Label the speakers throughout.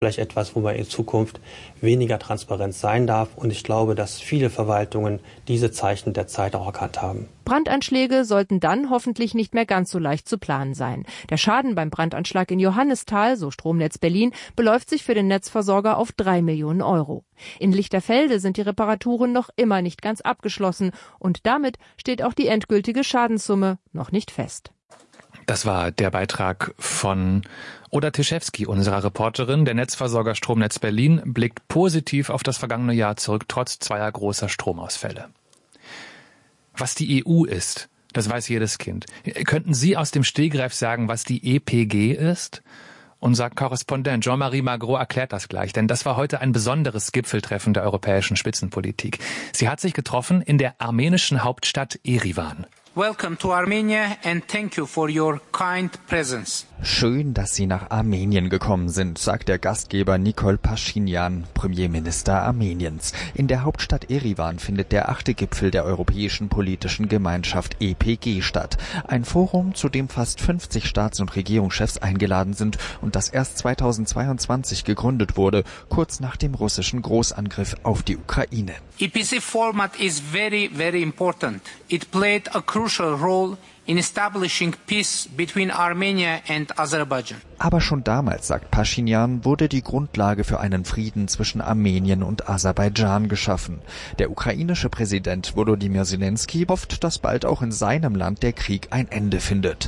Speaker 1: Vielleicht etwas, wo man in Zukunft weniger transparent sein darf. Und ich glaube, dass viele Verwaltungen diese Zeichen der Zeit auch erkannt haben.
Speaker 2: Brandanschläge sollten dann hoffentlich nicht mehr ganz so leicht zu planen sein. Der Schaden beim Brandanschlag in Johannisthal, so Stromnetz Berlin, beläuft sich für den Netzversorger auf 3 Millionen Euro. In Lichterfelde sind die Reparaturen noch immer nicht ganz abgeschlossen. Und damit steht auch die endgültige Schadenssumme noch nicht fest.
Speaker 3: Das war der Beitrag von Oda Tischewski, unserer Reporterin. Der Netzversorger Stromnetz Berlin blickt positiv auf das vergangene Jahr zurück, trotz zweier großer Stromausfälle. Was die EU ist, das weiß jedes Kind. Könnten Sie aus dem Stegreif sagen, was die EPG ist? Unser Korrespondent Jean-Marie Magro erklärt das gleich, denn das war heute ein besonderes Gipfeltreffen der europäischen Spitzenpolitik. Sie hat sich getroffen in der armenischen Hauptstadt Erivan.
Speaker 4: Welcome to Armenia and thank you for your kind presence.
Speaker 5: Schön, dass Sie nach Armenien gekommen sind, sagt der Gastgeber Nikol Paschinjan, Premierminister Armeniens. In der Hauptstadt Erivan findet der 8. Gipfel der Europäischen Politischen Gemeinschaft EPG statt. Ein Forum, zu dem fast 50 Staats- und Regierungschefs eingeladen sind und das erst 2022 gegründet wurde, kurz nach dem russischen Großangriff auf die Ukraine.
Speaker 4: EPC format is very, very important. It played a crucial role in establishing peace between Armenia and Azerbaijan.
Speaker 5: Aber schon damals, sagt Paschinjan, wurde die Grundlage für einen Frieden zwischen Armenien und Aserbaidschan geschaffen. Der ukrainische Präsident Volodymyr Zelensky hofft, dass bald auch in seinem Land der Krieg ein Ende findet.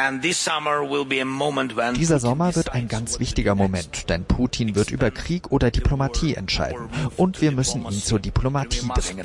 Speaker 5: Dieser Sommer wird ein ganz wichtiger Moment, denn Putin wird über Krieg oder Diplomatie entscheiden. Und wir müssen ihn zur Diplomatie drängen.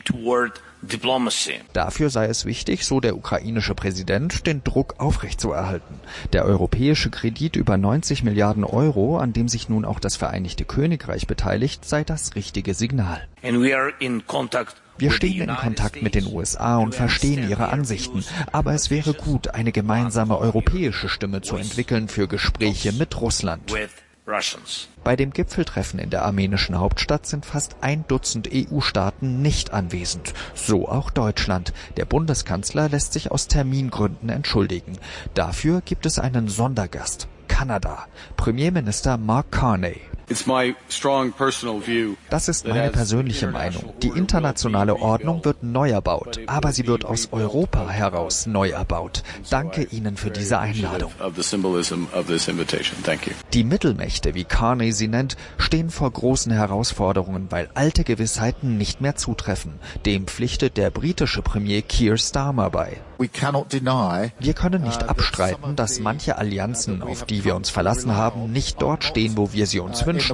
Speaker 5: Dafür sei es wichtig, so der ukrainische Präsident, den Druck aufrechtzuerhalten. Der europäische Kredit über 90 Milliarden Euro, an dem sich nun auch das Vereinigte Königreich beteiligt, sei das richtige Signal. Wir stehen in Kontakt mit den USA und verstehen ihre Ansichten, aber es wäre gut, eine gemeinsame europäische Stimme zu entwickeln für Gespräche mit Russland. Bei dem Gipfeltreffen in der armenischen Hauptstadt sind fast 1 Dutzend EU-Staaten nicht anwesend, so auch Deutschland. Der Bundeskanzler lässt sich aus Termingründen entschuldigen. Dafür gibt es einen Sondergast, Kanada, Premierminister Mark Carney. Das ist meine persönliche Meinung. Die internationale Ordnung wird neu erbaut, aber sie wird aus Europa heraus neu erbaut. Danke Ihnen für diese Einladung. Die Mittelmächte, wie Carney sie nennt, stehen vor großen Herausforderungen, weil alte Gewissheiten nicht mehr zutreffen. Dem pflichtet der britische Premier Keir Starmer bei. Wir können nicht abstreiten, dass manche Allianzen, auf die wir uns verlassen haben, nicht dort stehen, wo wir sie uns wünschen.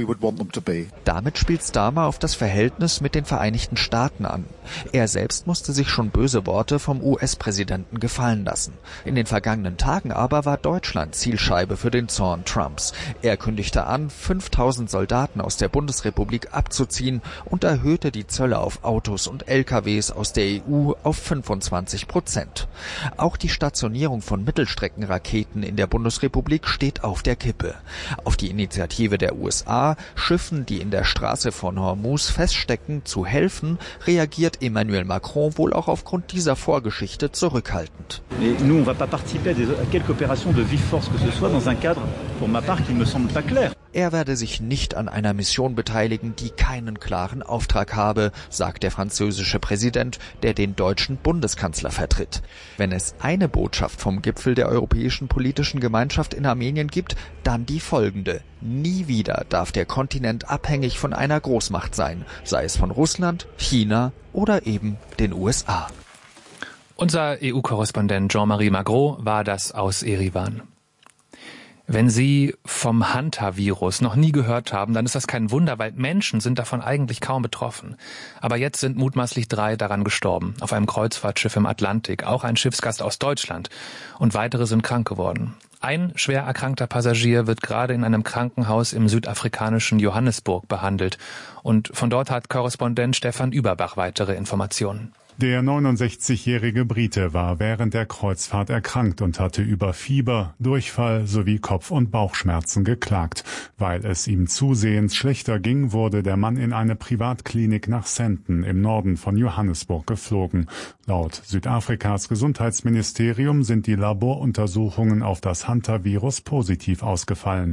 Speaker 5: Damit spielt Starmer auf das Verhältnis mit den Vereinigten Staaten an. Er selbst musste sich schon böse Worte vom US-Präsidenten gefallen lassen. In den vergangenen Tagen aber war Deutschland Zielscheibe für den Zorn Trumps. Er kündigte an, 5000 Soldaten aus der Bundesrepublik abzuziehen und erhöhte die Zölle auf Autos und LKWs aus der EU auf 25%. Auch die Stationierung von Mittelstreckenraketen in der Bundesrepublik steht auf der Kippe. Auf die Initiative der USA, Schiffen, die in der Straße von Hormuz feststecken, zu helfen, reagiert Emmanuel Macron wohl auch aufgrund dieser Vorgeschichte zurückhaltend.
Speaker 6: Nous, on va pas participer à quelque opération de vive force que ce soit dans un cadre, pour ma part, qui me semble pas clair.
Speaker 5: Er werde sich nicht an einer Mission beteiligen, die keinen klaren Auftrag habe, sagt der französische Präsident, der den deutschen Bundeskanzler vertritt. Wenn es eine Botschaft vom Gipfel der Europäischen Politischen Gemeinschaft in Armenien gibt, dann die folgende. Nie wieder darf der Kontinent abhängig von einer Großmacht sein, sei es von Russland, China oder eben den USA.
Speaker 3: Unser EU-Korrespondent Jean-Marie Magro war das aus Erivan. Wenn Sie vom Hantavirus noch nie gehört haben, dann ist das kein Wunder, weil Menschen sind davon eigentlich kaum betroffen. Aber jetzt sind mutmaßlich 3 daran gestorben, auf einem Kreuzfahrtschiff im Atlantik, auch ein Schiffsgast aus Deutschland. Und weitere sind krank geworden. Ein schwer erkrankter Passagier wird gerade in einem Krankenhaus im südafrikanischen Johannesburg behandelt. Und von dort hat Korrespondent Stefan Überbach weitere Informationen.
Speaker 7: Der 69-jährige Brite war während der Kreuzfahrt erkrankt und hatte über Fieber, Durchfall sowie Kopf- und Bauchschmerzen geklagt. Weil es ihm zusehends schlechter ging, wurde der Mann in eine Privatklinik nach Sandton im Norden von Johannesburg geflogen. Laut Südafrikas Gesundheitsministerium sind die Laboruntersuchungen auf das Hantavirus positiv ausgefallen.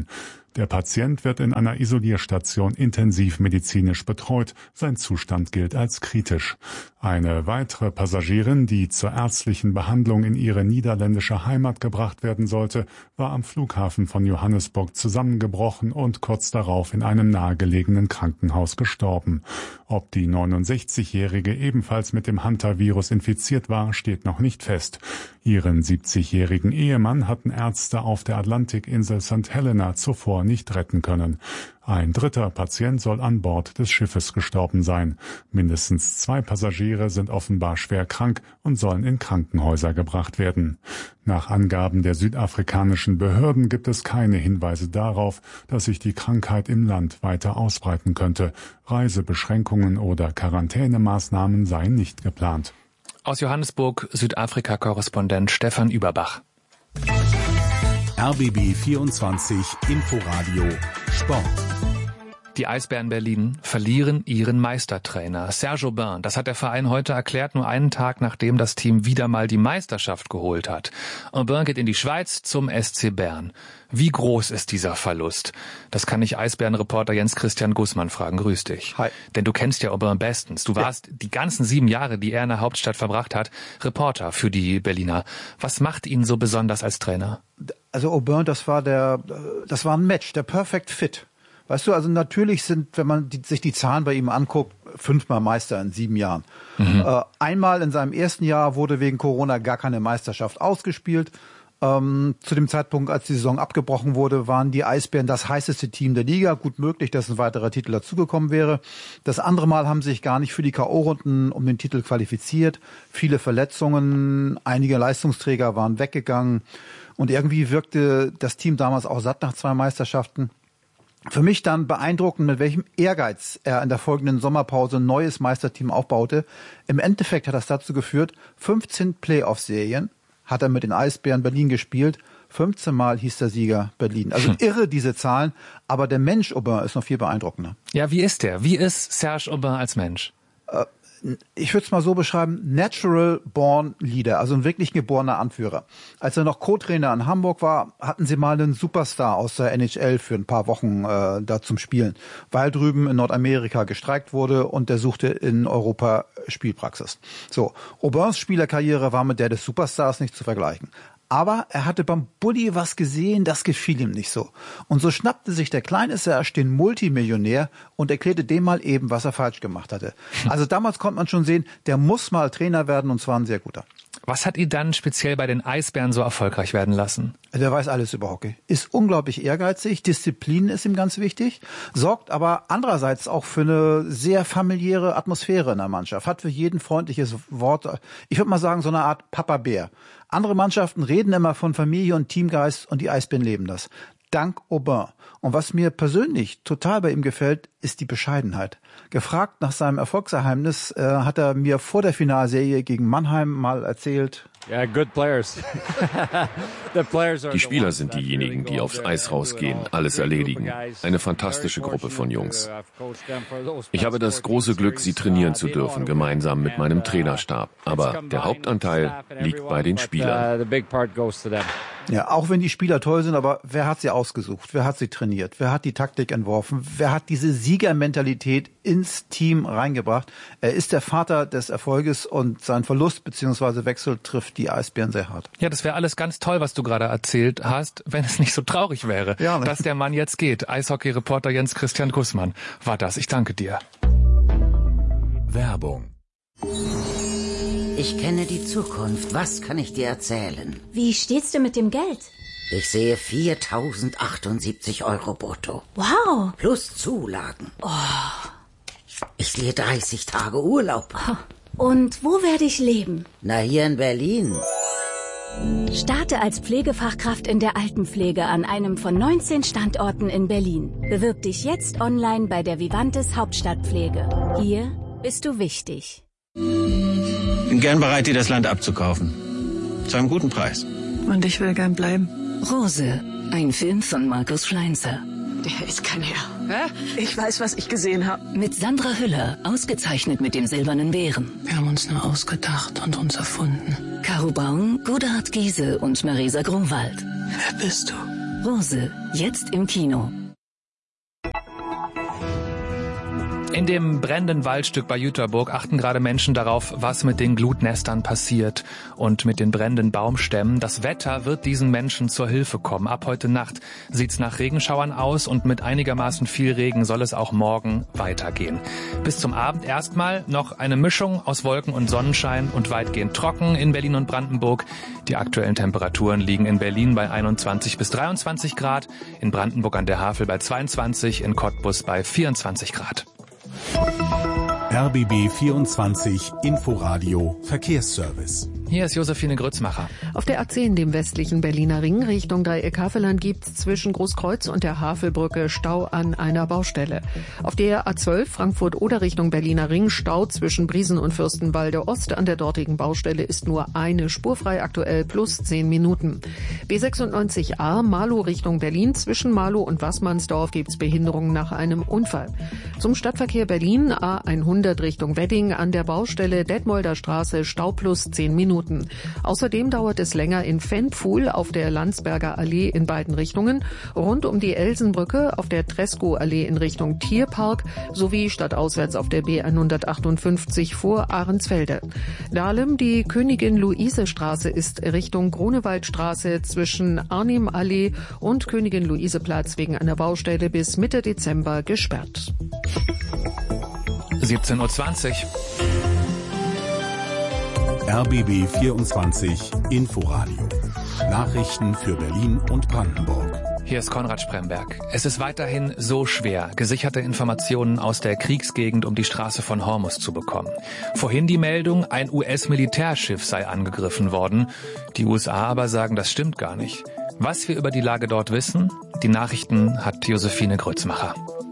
Speaker 7: Der Patient wird in einer Isolierstation intensivmedizinisch betreut. Sein Zustand gilt als kritisch. Eine weitere Passagierin, die zur ärztlichen Behandlung in ihre niederländische Heimat gebracht werden sollte, war am Flughafen von Johannesburg zusammengebrochen und kurz darauf in einem nahegelegenen Krankenhaus gestorben. Ob die 69-Jährige ebenfalls mit dem Hantavirus infiziert war, steht noch nicht fest. Ihren 70-jährigen Ehemann hatten Ärzte auf der Atlantikinsel St. Helena zuvor nicht retten können. Ein dritter Patient soll an Bord des Schiffes gestorben sein. Mindestens 2 Passagiere sind offenbar schwer krank und sollen in Krankenhäuser gebracht werden. Nach Angaben der südafrikanischen Behörden gibt es keine Hinweise darauf, dass sich die Krankheit im Land weiter ausbreiten könnte. Reisebeschränkungen oder Quarantänemaßnahmen seien nicht geplant.
Speaker 3: Aus Johannesburg, Südafrika-Korrespondent Stefan Überbach.
Speaker 8: RBB 24 Inforadio Sport.
Speaker 3: Die Eisbären Berlin verlieren ihren Meistertrainer Serge Aubin. Das hat der Verein heute erklärt, nur einen Tag nachdem das Team wieder mal die Meisterschaft geholt hat. Aubin geht in die Schweiz zum SC Bern. Wie groß ist dieser Verlust? Das kann ich Eisbärenreporter Jens Christian Gussmann fragen. Grüß dich.
Speaker 9: Hi.
Speaker 3: Denn du kennst ja Aubin bestens. Du warst die ganzen 7 Jahre, die er in der Hauptstadt verbracht hat, Reporter für die Berliner. Was macht ihn so besonders als Trainer?
Speaker 9: Also Aubin, das war ein Match, der Perfect Fit. Weißt du, also natürlich sind, wenn man sich die Zahlen bei ihm anguckt, 5-mal Meister in 7 Jahren. Einmal in seinem ersten Jahr wurde wegen Corona gar keine Meisterschaft ausgespielt. Zu dem Zeitpunkt, als die Saison abgebrochen wurde, waren die Eisbären das heißeste Team der Liga. Gut möglich, dass ein weiterer Titel dazugekommen wäre. Das andere Mal haben sie sich gar nicht für die K.O.-Runden um den Titel qualifiziert. Viele Verletzungen, einige Leistungsträger waren weggegangen. Und irgendwie wirkte das Team damals auch satt nach 2 Meisterschaften. Für mich dann beeindruckend, mit welchem Ehrgeiz er in der folgenden Sommerpause ein neues Meisterteam aufbaute. Im Endeffekt hat das dazu geführt, 15 Playoff-Serien hat er mit den Eisbären Berlin gespielt. 15 Mal hieß der Sieger Berlin. Also irre diese Zahlen, aber der Mensch Aubin ist noch viel beeindruckender.
Speaker 3: Ja, wie ist der? Wie ist Serge Aubin als Mensch?
Speaker 9: Ich würde es mal so beschreiben, natural born leader, also ein wirklich geborener Anführer. Als er noch Co-Trainer in Hamburg war, hatten sie mal einen Superstar aus der NHL für ein paar Wochen da zum Spielen, weil drüben in Nordamerika gestreikt wurde und der suchte in Europa Spielpraxis. So, Aubins Spielerkarriere war mit der des Superstars nicht zu vergleichen. Aber er hatte beim Bulli was gesehen, das gefiel ihm nicht so. Und so schnappte sich der kleine Serge den Multimillionär und erklärte dem mal eben, was er falsch gemacht hatte. Also damals konnte man schon sehen, der muss mal Trainer werden und zwar ein sehr guter.
Speaker 3: Was hat ihn dann speziell bei den Eisbären so erfolgreich werden lassen?
Speaker 9: Der weiß alles über Hockey, ist unglaublich ehrgeizig, Disziplin ist ihm ganz wichtig, sorgt aber andererseits auch für eine sehr familiäre Atmosphäre in der Mannschaft, hat für jeden freundliches Wort, ich würde mal sagen so eine Art Papa-Bär. Andere Mannschaften reden immer von Familie und Teamgeist und die Eisbären leben das. Dank Aubin. Und was mir persönlich total bei ihm gefällt, ist die Bescheidenheit. Gefragt nach seinem Erfolgsgeheimnis hat er mir vor der Finalserie gegen Mannheim mal erzählt.
Speaker 10: Die Spieler sind diejenigen, die aufs Eis rausgehen, alles erledigen. Eine fantastische Gruppe von Jungs. Ich habe das große Glück, sie trainieren zu dürfen, gemeinsam mit meinem Trainerstab. Aber der Hauptanteil liegt bei den Spielern.
Speaker 9: Ja, auch wenn die Spieler toll sind, aber wer hat sie ausgesucht? Wer hat sie trainiert? Wer hat die Taktik entworfen? Wer hat diese Siegermentalität ins Team reingebracht? Er ist der Vater des Erfolges und sein Verlust bzw. Wechsel trifft die Eisbären sehr hart.
Speaker 3: Ja, das wäre alles ganz toll, was du gerade erzählt hast, wenn es nicht so traurig wäre, ja, dass der Mann jetzt geht. Eishockey-Reporter Jens Christian Gussmann war das. Ich danke dir.
Speaker 8: Werbung.
Speaker 11: Ich kenne die Zukunft. Was kann ich dir erzählen?
Speaker 12: Wie steht's dir mit dem Geld?
Speaker 11: Ich sehe 4.078 € brutto.
Speaker 12: Wow.
Speaker 11: Plus Zulagen.
Speaker 12: Oh.
Speaker 11: Ich sehe 30 Tage Urlaub.
Speaker 12: Und wo werde ich leben?
Speaker 11: Na, hier in Berlin.
Speaker 12: Starte als Pflegefachkraft in der Altenpflege an einem von 19 Standorten in Berlin. Bewirb dich jetzt online bei der Vivantes Hauptstadtpflege. Hier bist du wichtig.
Speaker 13: Bin gern bereit, dir das Land abzukaufen. Zu einem guten Preis.
Speaker 14: Und ich will gern bleiben.
Speaker 15: Rose, ein Film von Markus Schleinzer.
Speaker 14: Der ist kein Herr. Hä? Ich weiß, was ich gesehen habe.
Speaker 15: Mit Sandra Hüller, ausgezeichnet mit dem Silbernen Bären.
Speaker 14: Wir haben uns nur ausgedacht und uns erfunden.
Speaker 15: Caro Braun, Godehard Giese und Marisa Grunwald.
Speaker 14: Wer bist du?
Speaker 15: Hirse, jetzt im Kino.
Speaker 3: In dem brennenden Waldstück bei Jüterburg achten gerade Menschen darauf, was mit den Glutnestern passiert und mit den brennenden Baumstämmen. Das Wetter wird diesen Menschen zur Hilfe kommen. Ab heute Nacht sieht's nach Regenschauern aus und mit einigermaßen viel Regen soll es auch morgen weitergehen. Bis zum Abend erstmal noch eine Mischung aus Wolken und Sonnenschein und weitgehend trocken in Berlin und Brandenburg. Die aktuellen Temperaturen liegen in Berlin bei 21 bis 23 Grad, in Brandenburg an der Havel bei 22, in Cottbus bei 24 Grad.
Speaker 8: RBB 24 Inforadio Verkehrsservice.
Speaker 3: Hier ist Josephine Grützmacher.
Speaker 16: Auf der A10, dem westlichen Berliner Ring, Richtung Dreieck Havelland, gibt's zwischen Großkreuz und der Havelbrücke Stau an einer Baustelle. Auf der A12 Frankfurt-Oder Richtung Berliner Ring Stau zwischen Briesen und Fürstenwalde Ost. An der dortigen Baustelle ist nur eine Spur frei, aktuell plus 10 Minuten. B96a Marlow Richtung Berlin. Zwischen Marlow und Waßmannsdorf gibt's Behinderungen nach einem Unfall. Zum Stadtverkehr Berlin A100 Richtung Wedding. An der Baustelle Detmolder Straße Stau plus 10 Minuten. Außerdem dauert es länger in Ventfuhl auf der Landsberger Allee in beiden Richtungen, rund um die Elsenbrücke auf der Tresco-Allee in Richtung Tierpark sowie stadtauswärts auf der B158 vor Ahrensfelde. Dahlem, die Königin-Luise-Straße ist Richtung Grunewaldstraße zwischen Arnim-Allee und Königin-Luise-Platz wegen einer Baustelle bis Mitte Dezember gesperrt.
Speaker 3: 17:20 Uhr.
Speaker 8: RBB 24 Inforadio. Nachrichten für Berlin und Brandenburg.
Speaker 3: Hier ist Konrad Spremberg. Es ist weiterhin so schwer, gesicherte Informationen aus der Kriegsgegend um die Straße von Hormuz zu bekommen. Vorhin die Meldung, ein US-Militärschiff sei angegriffen worden. Die USA aber sagen, das stimmt gar nicht. Was wir über die Lage dort wissen, die Nachrichten hat Josephine Grützmacher.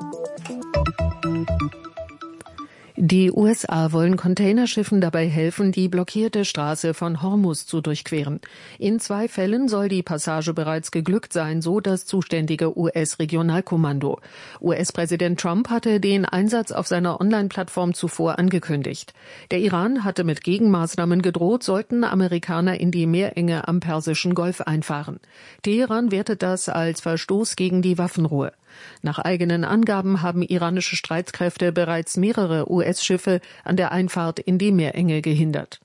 Speaker 16: Die USA wollen Containerschiffen dabei helfen, die blockierte Straße von Hormuz zu durchqueren. In 2 Fällen soll die Passage bereits geglückt sein, so das zuständige US-Regionalkommando. US-Präsident Trump hatte den Einsatz auf seiner Online-Plattform zuvor angekündigt. Der Iran hatte mit Gegenmaßnahmen gedroht, sollten Amerikaner in die Meerenge am Persischen Golf einfahren. Teheran wertet das als Verstoß gegen die Waffenruhe. Nach eigenen Angaben haben iranische Streitkräfte bereits mehrere US-Schiffe an der Einfahrt in die Meerenge gehindert.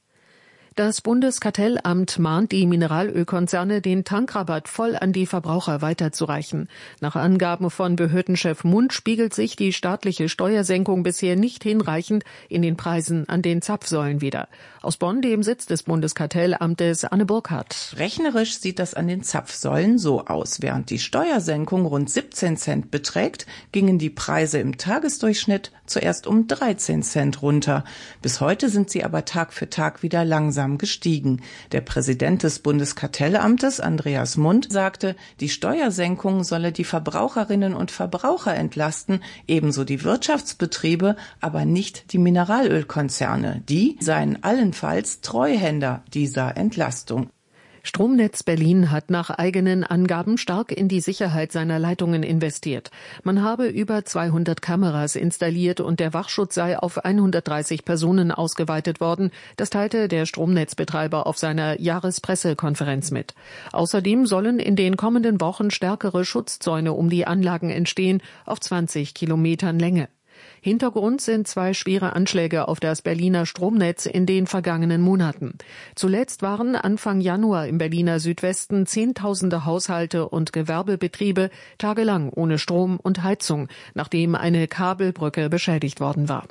Speaker 16: Das Bundeskartellamt mahnt die Mineralölkonzerne, den Tankrabatt voll an die Verbraucher weiterzureichen. Nach Angaben von Behördenchef Mund spiegelt sich die staatliche Steuersenkung bisher nicht hinreichend in den Preisen an den Zapfsäulen wider. Aus Bonn, dem Sitz des Bundeskartellamtes, Anne Burkhardt.
Speaker 17: Rechnerisch sieht das an den Zapfsäulen so aus. Während die Steuersenkung rund 17 Cent beträgt, gingen die Preise im Tagesdurchschnitt zuerst um 13 Cent runter. Bis heute sind sie aber Tag für Tag wieder langsam gestiegen. Der Präsident des Bundeskartellamtes, Andreas Mund, sagte, die Steuersenkung solle die Verbraucherinnen und Verbraucher entlasten, ebenso die Wirtschaftsbetriebe, aber nicht die Mineralölkonzerne. Die seien allenfalls Treuhänder dieser Entlastung.
Speaker 16: Stromnetz Berlin hat nach eigenen Angaben stark in die Sicherheit seiner Leitungen investiert. Man habe über 200 Kameras installiert und der Wachschutz sei auf 130 Personen ausgeweitet worden. Das teilte der Stromnetzbetreiber auf seiner Jahrespressekonferenz mit. Außerdem sollen in den kommenden Wochen stärkere Schutzzäune um die Anlagen entstehen, auf 20 Kilometern Länge. Hintergrund sind 2 schwere Anschläge auf das Berliner Stromnetz in den vergangenen Monaten. Zuletzt waren Anfang Januar im Berliner Südwesten Zehntausende Haushalte und Gewerbebetriebe tagelang ohne Strom und Heizung, nachdem eine Kabelbrücke beschädigt worden war.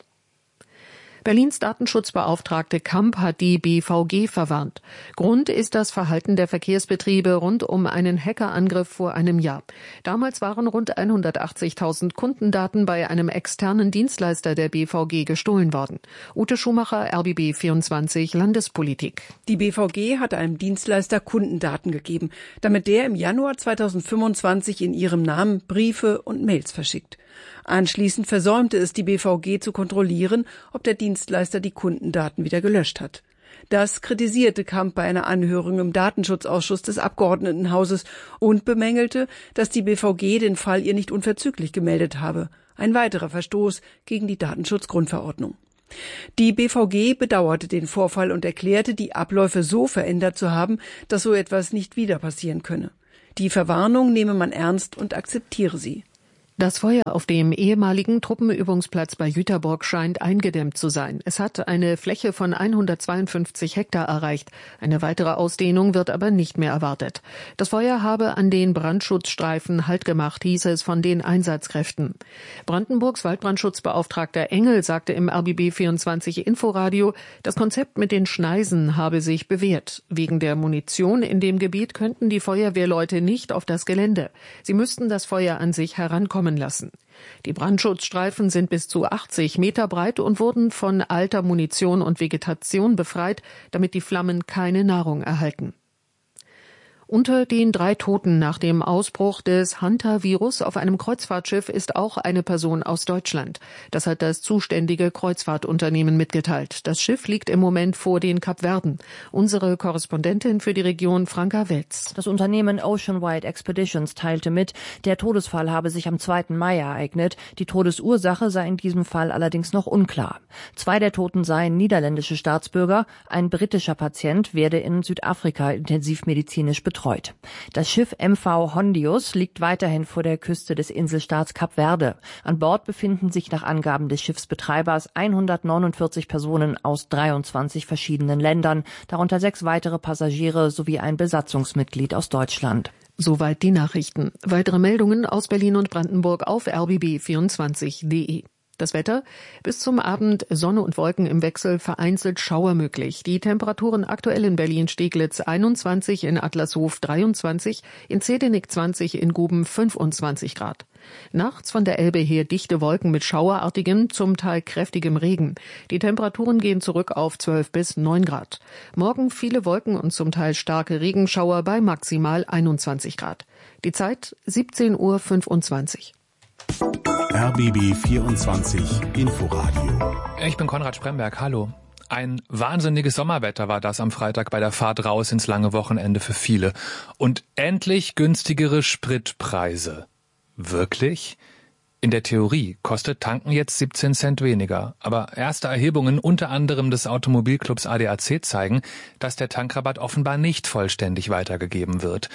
Speaker 16: Berlins Datenschutzbeauftragte Kamp hat die BVG verwarnt. Grund ist das Verhalten der Verkehrsbetriebe rund um einen Hackerangriff vor einem Jahr. Damals waren rund 180.000 Kundendaten bei einem externen Dienstleister der BVG gestohlen worden. Ute Schumacher, RBB 24 Landespolitik.
Speaker 18: Die BVG hatte einem Dienstleister Kundendaten gegeben, damit der im Januar 2025 in ihrem Namen Briefe und Mails verschickt. Anschließend versäumte es die BVG zu kontrollieren, ob der Dienstleister die Kundendaten wieder gelöscht hat. Das kritisierte Kamp bei einer Anhörung im Datenschutzausschuss des Abgeordnetenhauses und bemängelte, dass die BVG den Fall ihr nicht unverzüglich gemeldet habe. Ein weiterer Verstoß gegen die Datenschutzgrundverordnung. Die BVG bedauerte den Vorfall und erklärte, die Abläufe so verändert zu haben, dass so etwas nicht wieder passieren könne. Die Verwarnung nehme man ernst und akzeptiere sie.
Speaker 16: Das Feuer auf dem ehemaligen Truppenübungsplatz bei Jüterbock scheint eingedämmt zu sein. Es hat eine Fläche von 152 Hektar erreicht. Eine weitere Ausdehnung wird aber nicht mehr erwartet. Das Feuer habe an den Brandschutzstreifen Halt gemacht, hieß es von den Einsatzkräften. Brandenburgs Waldbrandschutzbeauftragter Engel sagte im RBB 24 Inforadio, das Konzept mit den Schneisen habe sich bewährt. Wegen der Munition in dem Gebiet könnten die Feuerwehrleute nicht auf das Gelände. Sie müssten das Feuer an sich herankommen lassen. Die Brandschutzstreifen sind bis zu 80 Meter breit und wurden von alter Munition und Vegetation befreit, damit die Flammen keine Nahrung erhalten. Unter den 3 Toten nach dem Ausbruch des Hantavirus auf einem Kreuzfahrtschiff ist auch eine Person aus Deutschland. Das hat das zuständige Kreuzfahrtunternehmen mitgeteilt. Das Schiff liegt im Moment vor den Kapverden. Unsere Korrespondentin für die Region, Franka Welz.
Speaker 19: Das Unternehmen Oceanwide Expeditions teilte mit, der Todesfall habe sich am 2. Mai ereignet. Die Todesursache sei in diesem Fall allerdings noch unklar. 2 der Toten seien niederländische Staatsbürger. Ein britischer Patient werde in Südafrika intensivmedizinisch betreut. Das Schiff MV Hondius liegt weiterhin vor der Küste des Inselstaats Kap Verde. An Bord befinden sich nach Angaben des Schiffsbetreibers 149 Personen aus 23 verschiedenen Ländern, darunter 6 weitere Passagiere sowie ein Besatzungsmitglied aus Deutschland.
Speaker 16: Soweit die Nachrichten. Weitere Meldungen aus Berlin und Brandenburg auf rbb24.de. Das Wetter: bis zum Abend Sonne und Wolken im Wechsel, vereinzelt Schauer möglich. Die Temperaturen aktuell in Berlin-Steglitz 21, in Adlershof 23, in Zehdenick 20, in Guben 25 Grad. Nachts von der Elbe her dichte Wolken mit schauerartigem, zum Teil kräftigem Regen. Die Temperaturen gehen zurück auf 12 bis 9 Grad. Morgen viele Wolken und zum Teil starke Regenschauer bei maximal 21 Grad. Die Zeit 17:25 Uhr.
Speaker 8: RBB 24 Inforadio.
Speaker 3: Ich bin Konrad Spremberg, hallo. Ein wahnsinniges Sommerwetter war das am Freitag bei der Fahrt raus ins lange Wochenende für viele. Und endlich günstigere Spritpreise. Wirklich? In der Theorie kostet Tanken jetzt 17 Cent weniger. Aber erste Erhebungen unter anderem des Automobilclubs ADAC zeigen, dass der Tankrabatt offenbar nicht vollständig weitergegeben wird.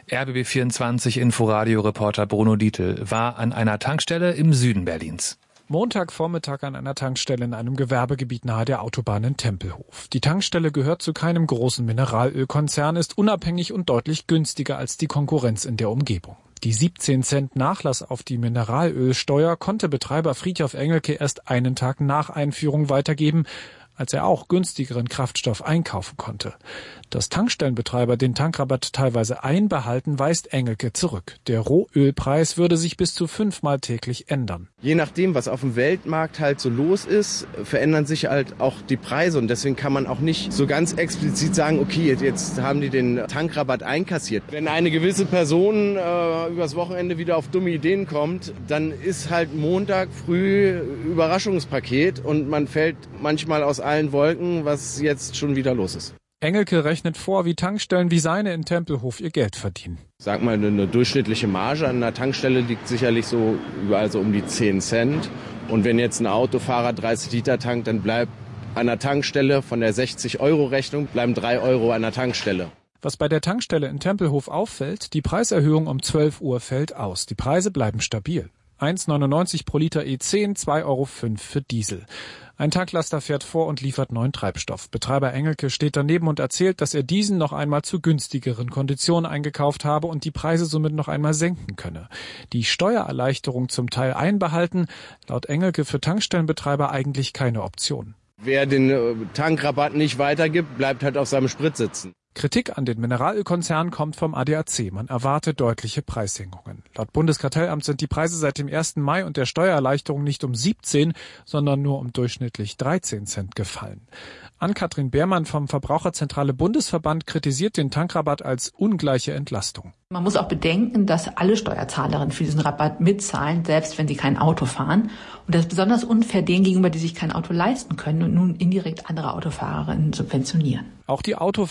Speaker 3: RBB24 Inforadio-Reporter Bruno Dietl war an einer Tankstelle im Süden Berlins.
Speaker 20: Montagvormittag an einer Tankstelle in einem Gewerbegebiet nahe der Autobahn in Tempelhof. Die Tankstelle gehört zu keinem großen Mineralölkonzern, ist unabhängig und deutlich günstiger als die Konkurrenz in der Umgebung. Die 17 Cent Nachlass auf die Mineralölsteuer konnte Betreiber Fridtjof Engelke erst einen Tag nach Einführung weitergeben, als er auch günstigeren Kraftstoff einkaufen konnte. Dass Tankstellenbetreiber den Tankrabatt teilweise einbehalten, weist Engelke zurück. Der Rohölpreis würde sich bis zu 5-mal täglich ändern.
Speaker 21: Je nachdem, was auf dem Weltmarkt halt so los ist, verändern sich halt auch die Preise. Und deswegen kann man auch nicht so ganz explizit sagen, okay, jetzt haben die den Tankrabatt einkassiert. Wenn eine gewisse Person übers Wochenende wieder auf dumme Ideen kommt, dann ist halt Montag früh Überraschungspaket und man fällt manchmal aus allen Wolken, was jetzt schon wieder los ist.
Speaker 20: Engelke rechnet vor, wie Tankstellen wie seine in Tempelhof ihr Geld verdienen.
Speaker 21: Sag mal, eine durchschnittliche Marge an einer Tankstelle liegt sicherlich so überall so um die 10 Cent. Und wenn jetzt ein Autofahrer 30 Liter tankt, dann bleibt an der Tankstelle von der 60-Euro-Rechnung bleiben 3 Euro an der Tankstelle.
Speaker 20: Was bei der Tankstelle in Tempelhof auffällt, die Preiserhöhung um 12 Uhr fällt aus. Die Preise bleiben stabil. 1,99 pro Liter E10, 2,05 Euro für Diesel. Ein Tanklaster fährt vor und liefert neuen Treibstoff. Betreiber Engelke steht daneben und erzählt, dass er diesen noch einmal zu günstigeren Konditionen eingekauft habe und die Preise somit noch einmal senken könne. Die Steuererleichterung zum Teil einbehalten, laut Engelke für Tankstellenbetreiber eigentlich keine Option.
Speaker 21: Wer den Tankrabatt nicht weitergibt, bleibt halt auf seinem Sprit sitzen.
Speaker 20: Kritik an den Mineralölkonzernen kommt vom ADAC. Man erwartet deutliche Preissenkungen. Laut Bundeskartellamt sind die Preise seit dem 1. Mai und der Steuererleichterung nicht um 17, sondern nur um durchschnittlich 13 Cent gefallen. Ann-Kathrin Beermann vom Verbraucherzentrale Bundesverband kritisiert den Tankrabatt als ungleiche Entlastung.
Speaker 22: Man muss auch bedenken, dass alle Steuerzahlerinnen für diesen Rabatt mitzahlen, selbst wenn sie kein Auto fahren. Und das ist besonders unfair denen gegenüber, die sich kein Auto leisten können und nun indirekt andere Autofahrerinnen subventionieren.
Speaker 20: Auch die Autofahrer an der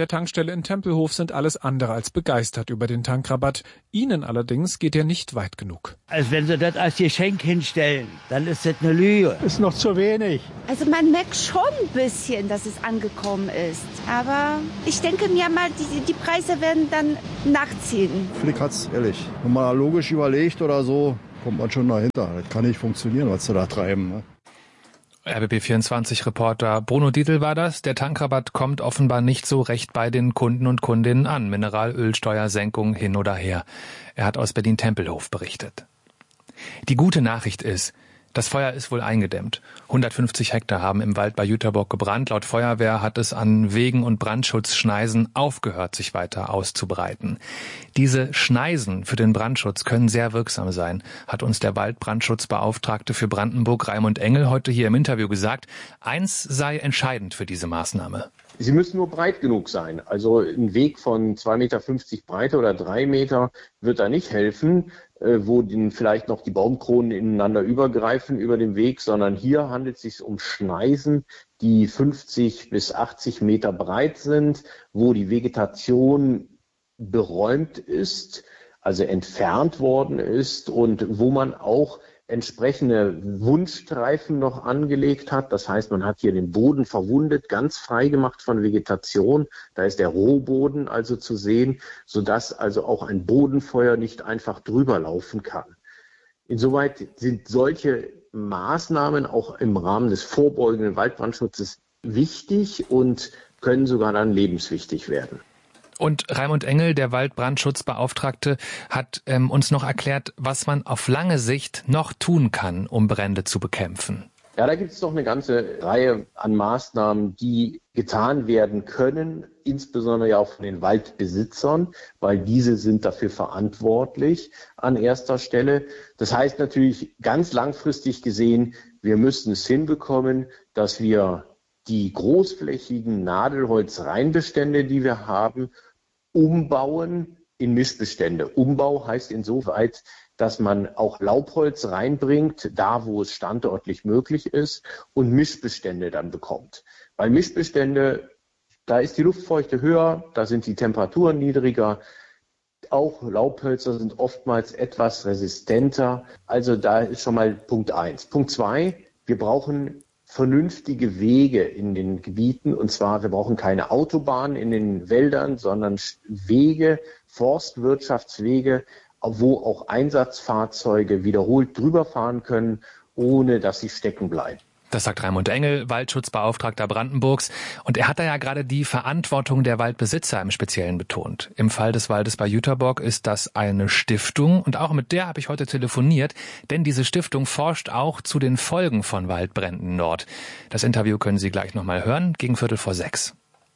Speaker 20: Tankstelle in Tempelhof sind alles andere als begeistert über den Tankrabatt. Ihnen allerdings geht er nicht weit genug.
Speaker 1: Also wenn Sie das als Geschenk hinstellen, dann ist das eine Lüge. Ist noch zu wenig.
Speaker 2: Also man merkt schon ein bisschen, dass es angekommen ist. Aber ich denke mir mal, die Preise werden dann nachziehen.
Speaker 23: Flick hat's ehrlich. Wenn man logisch überlegt oder so, kommt man schon dahinter. Das kann nicht funktionieren, was sie da treiben. Ne?
Speaker 3: RBB24-Reporter Bruno Dietl war das. Der Tankrabatt kommt offenbar nicht so recht bei den Kunden und Kundinnen an. Mineralölsteuersenkung hin oder her. Er hat aus Berlin-Tempelhof berichtet. Die gute Nachricht ist, das Feuer ist wohl eingedämmt. 150 Hektar haben im Wald bei Jüterbock gebrannt. Laut Feuerwehr hat es an Wegen und Brandschutzschneisen aufgehört, sich weiter auszubreiten. Diese Schneisen für den Brandschutz können sehr wirksam sein, hat uns der Waldbrandschutzbeauftragte für Brandenburg Raimund Engel heute hier im Interview gesagt. Eins sei entscheidend für diese Maßnahme.
Speaker 24: Sie müssen nur breit genug sein. Also ein Weg von 2,50 Meter Breite oder 3 Meter wird da nicht helfen, wo vielleicht noch die Baumkronen ineinander übergreifen über den Weg, sondern hier handelt es sich um Schneisen, die 50 bis 80 Meter breit sind, wo die Vegetation beräumt ist, also entfernt worden ist und wo man auch entsprechende Wundstreifen noch angelegt hat. Das heißt, man hat hier den Boden verwundet, ganz frei gemacht von Vegetation. Da ist der Rohboden also zu sehen, sodass also auch ein Bodenfeuer nicht einfach drüber laufen kann. Insoweit sind solche Maßnahmen auch im Rahmen des vorbeugenden Waldbrandschutzes wichtig und können sogar dann lebenswichtig werden.
Speaker 3: Und Raimund Engel, der Waldbrandschutzbeauftragte, hat uns noch erklärt, was man auf lange Sicht noch tun kann, um Brände zu bekämpfen.
Speaker 24: Ja, da gibt es noch eine ganze Reihe an Maßnahmen, die getan werden können, insbesondere ja auch von den Waldbesitzern, weil diese sind dafür verantwortlich an erster Stelle. Das heißt natürlich ganz langfristig gesehen, wir müssen es hinbekommen, dass wir die großflächigen Nadelholzreinbestände, die wir haben, umbauen in Mischbestände. Umbau heißt insoweit, dass man auch Laubholz reinbringt, da wo es standortlich möglich ist und Mischbestände dann bekommt. Weil Mischbestände, da ist die Luftfeuchte höher, da sind die Temperaturen niedriger. Auch Laubhölzer sind oftmals etwas resistenter. Also da ist schon mal Punkt 1. Punkt 2, wir brauchen vernünftige Wege in den Gebieten. Und zwar, wir brauchen keine Autobahnen in den Wäldern, sondern Wege, Forstwirtschaftswege, wo auch Einsatzfahrzeuge wiederholt drüber fahren können, ohne dass sie stecken bleiben.
Speaker 3: Das sagt Raimund Engel, Waldschutzbeauftragter Brandenburgs. Und er hat da ja gerade die Verantwortung der Waldbesitzer im Speziellen betont. Im Fall des Waldes bei Jüterbock ist das eine Stiftung. Und auch mit der habe ich heute telefoniert. Denn diese Stiftung forscht auch zu den Folgen von Waldbränden dort. Das Interview können Sie gleich nochmal hören, gegen 5:45.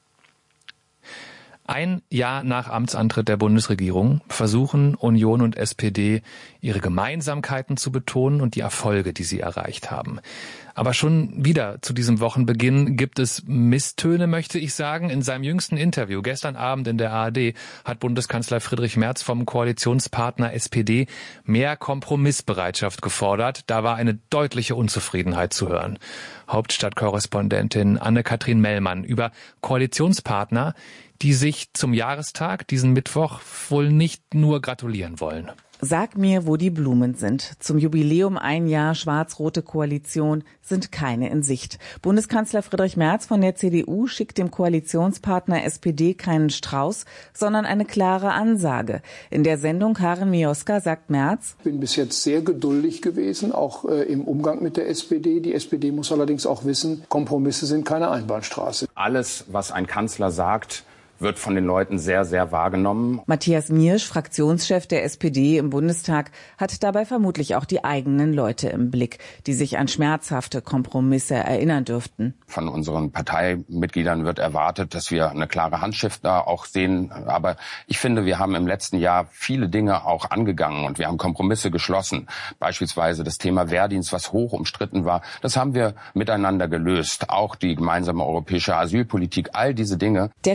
Speaker 3: Ein Jahr nach Amtsantritt der Bundesregierung versuchen Union und SPD, ihre Gemeinsamkeiten zu betonen und die Erfolge, die sie erreicht haben. Aber schon wieder zu diesem Wochenbeginn gibt es Misstöne, möchte ich sagen. In seinem jüngsten Interview gestern Abend in der ARD hat Bundeskanzler Friedrich Merz vom Koalitionspartner SPD mehr Kompromissbereitschaft gefordert. Da war eine deutliche Unzufriedenheit zu hören. Hauptstadtkorrespondentin Anne-Kathrin Mellmann über Koalitionspartner, die sich zum Jahrestag diesen Mittwoch wohl nicht nur gratulieren wollen.
Speaker 25: Sag mir, wo die Blumen sind. Zum Jubiläum 1 Jahr schwarz-rote Koalition sind keine in Sicht. Bundeskanzler Friedrich Merz von der CDU schickt dem Koalitionspartner SPD keinen Strauß, sondern eine klare Ansage. In der Sendung Karin Mioska sagt Merz:
Speaker 26: Ich bin bis jetzt sehr geduldig gewesen, auch im Umgang mit der SPD. Die SPD muss allerdings auch wissen, Kompromisse sind keine Einbahnstraße.
Speaker 27: Alles, was ein Kanzler sagt, wird von den Leuten sehr, sehr wahrgenommen.
Speaker 25: Matthias Miersch, Fraktionschef der SPD im Bundestag, hat dabei vermutlich auch die eigenen Leute im Blick, die sich an schmerzhafte Kompromisse erinnern dürften.
Speaker 27: Von unseren Parteimitgliedern wird erwartet, dass wir eine klare Handschrift da auch sehen. Aber ich finde, wir haben im letzten Jahr viele Dinge auch angegangen und wir haben Kompromisse geschlossen. Beispielsweise das Thema Wehrdienst, was hoch umstritten war. Das haben wir miteinander gelöst. Auch die gemeinsame europäische Asylpolitik, all diese Dinge.
Speaker 25: Der Kompromiss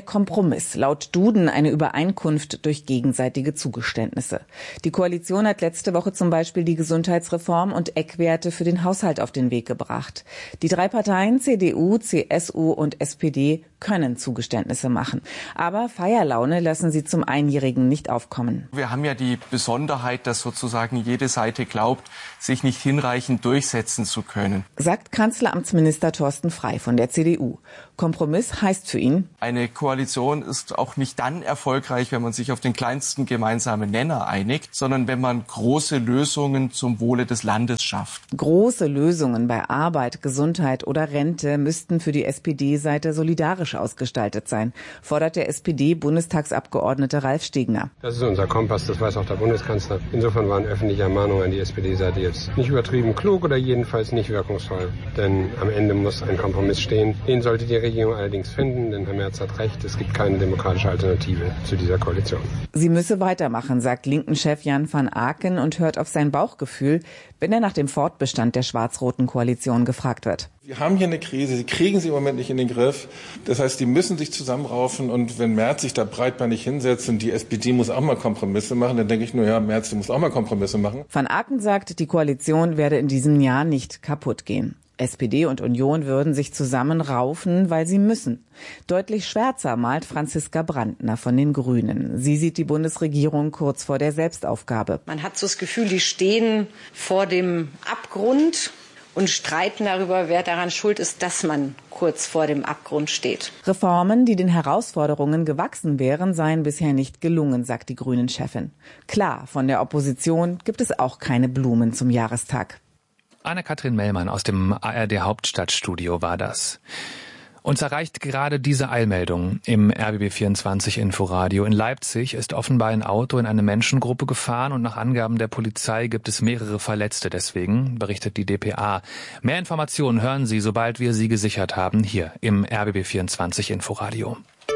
Speaker 25: Kompromiss. Laut Duden eine Übereinkunft durch gegenseitige Zugeständnisse. Die Koalition hat letzte Woche zum Beispiel die Gesundheitsreform und Eckwerte für den Haushalt auf den Weg gebracht. Die 3 Parteien CDU, CSU und SPD können Zugeständnisse machen. Aber Feierlaune lassen sie zum Einjährigen nicht aufkommen.
Speaker 4: Wir haben ja die Besonderheit, dass sozusagen jede Seite glaubt, sich nicht hinreichend durchsetzen zu können.
Speaker 25: Sagt Kanzleramtsminister Thorsten Frey von der CDU. Kompromiss heißt für ihn:
Speaker 4: Eine Koalition ist auch nicht dann erfolgreich, wenn man sich auf den kleinsten gemeinsamen Nenner einigt, sondern wenn man große Lösungen zum Wohle des Landes schafft.
Speaker 25: Große Lösungen bei Arbeit, Gesundheit oder Rente müssten für die SPD-Seite solidarisch ausgestaltet sein, fordert der SPD-Bundestagsabgeordnete Ralf Stegner.
Speaker 5: Das ist unser Kompass, das weiß auch der Bundeskanzler. Insofern waren öffentliche Ermahnungen an die SPD-Seite jetzt nicht übertrieben klug oder jedenfalls nicht wirkungsvoll. Denn am Ende muss ein Kompromiss stehen. Den sollte die Regierung allerdings finden, denn Herr Merz hat recht, es gibt keine demokratische Alternative zu dieser Koalition.
Speaker 25: Sie müsse weitermachen, sagt Linken-Chef Jan van Aken und hört auf sein Bauchgefühl, wenn er nach dem Fortbestand der schwarz-roten Koalition gefragt wird.
Speaker 6: Wir haben hier eine Krise, sie kriegen sie im Moment nicht in den Griff. Das heißt, die müssen sich zusammenraufen und wenn Merz sich da breitbeinig hinsetzt und die SPD muss auch mal Kompromisse machen, dann denke ich nur, ja, Merz, du musst auch mal Kompromisse machen.
Speaker 25: Van Aken sagt, die Koalition werde in diesem Jahr nicht kaputt gehen. SPD und Union würden sich zusammenraufen, weil sie müssen. Deutlich schwärzer malt Franziska Brandner von den Grünen. Sie sieht die Bundesregierung kurz vor der Selbstaufgabe.
Speaker 7: Man hat so das Gefühl, die stehen vor dem Abgrund und streiten darüber, wer daran schuld ist, dass man kurz vor dem Abgrund steht.
Speaker 25: Reformen, die den Herausforderungen gewachsen wären, seien bisher nicht gelungen, sagt die Grünen-Chefin. Klar, von der Opposition gibt es auch keine Blumen zum Jahrestag.
Speaker 3: Anne-Kathrin Mellmann aus dem ARD Hauptstadtstudio war das. Uns erreicht gerade diese Eilmeldung im RBB24 Inforadio. In Leipzig ist offenbar ein Auto in eine Menschengruppe gefahren und nach Angaben der Polizei gibt es mehrere Verletzte. Deswegen berichtet die dpa. Mehr Informationen hören Sie, sobald wir sie gesichert haben, hier im RBB24 Inforadio.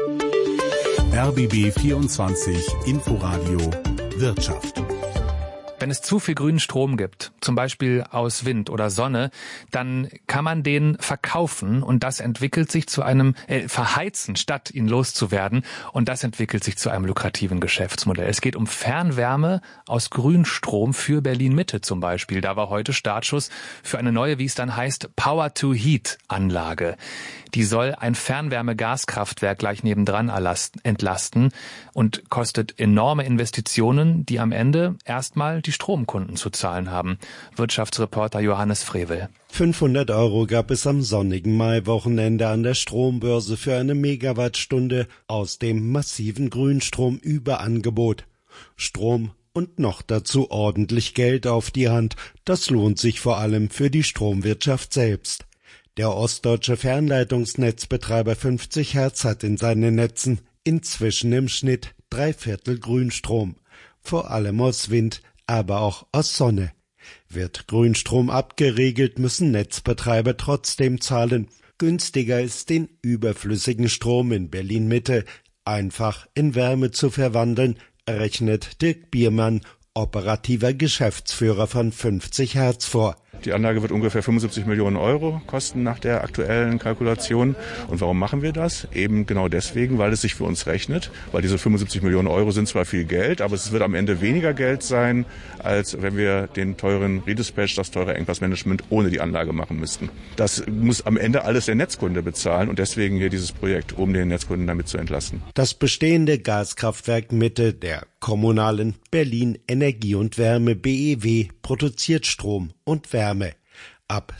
Speaker 8: RBB24 Inforadio Wirtschaft.
Speaker 3: Wenn es zu viel grünen Strom gibt, zum Beispiel aus Wind oder Sonne, dann kann man den verkaufen und das entwickelt sich zu einem verheizen, statt ihn loszuwerden. Und das entwickelt sich zu einem lukrativen Geschäftsmodell. Es geht um Fernwärme aus Grünstrom für Berlin-Mitte zum Beispiel. Da war heute Startschuss für eine neue, wie es dann heißt, Power-to-Heat-Anlage. Die soll ein Fernwärme-Gaskraftwerk gleich nebendran entlasten und kostet enorme Investitionen, die am Ende erstmal die Stromkunden zu zahlen haben. Wirtschaftsreporter Johannes Frevel.
Speaker 9: 500 € gab es am sonnigen Maiwochenende an der Strombörse für eine Megawattstunde aus dem massiven Grünstromüberangebot. Strom und noch dazu ordentlich Geld auf die Hand. Das lohnt sich vor allem für die Stromwirtschaft selbst. Der ostdeutsche Fernleitungsnetzbetreiber 50 Hertz hat in seinen Netzen inzwischen im Schnitt 3/4 Grünstrom. Vor allem aus Wind, aber auch aus Sonne. Wird Grünstrom abgeregelt, müssen Netzbetreiber trotzdem zahlen. Günstiger ist, den überflüssigen Strom in Berlin-Mitte einfach in Wärme zu verwandeln, rechnet Dirk Biermann, operativer Geschäftsführer von 50 Hertz vor.
Speaker 10: Die Anlage wird ungefähr 75 Millionen € kosten nach der aktuellen Kalkulation. Und warum machen wir das? Eben genau deswegen, weil es sich für uns rechnet. Weil diese 75 Millionen € sind zwar viel Geld, aber es wird am Ende weniger Geld sein, als wenn wir den teuren Redispatch, das teure Engpassmanagement ohne die Anlage machen müssten. Das muss am Ende alles der Netzkunde bezahlen und deswegen hier dieses Projekt, um den Netzkunden damit zu entlasten.
Speaker 9: Das bestehende Gaskraftwerk Mitte der kommunalen Berlin Energie und Wärme BEW produziert Strom und Wärme. Ab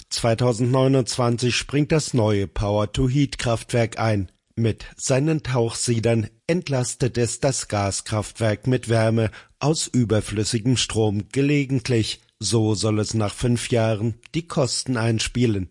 Speaker 9: 2029 springt das neue Power-to-Heat-Kraftwerk ein. Mit seinen Tauchsiedern entlastet es das Gaskraftwerk mit Wärme aus überflüssigem Strom gelegentlich. So soll es nach 5 Jahren die Kosten einspielen.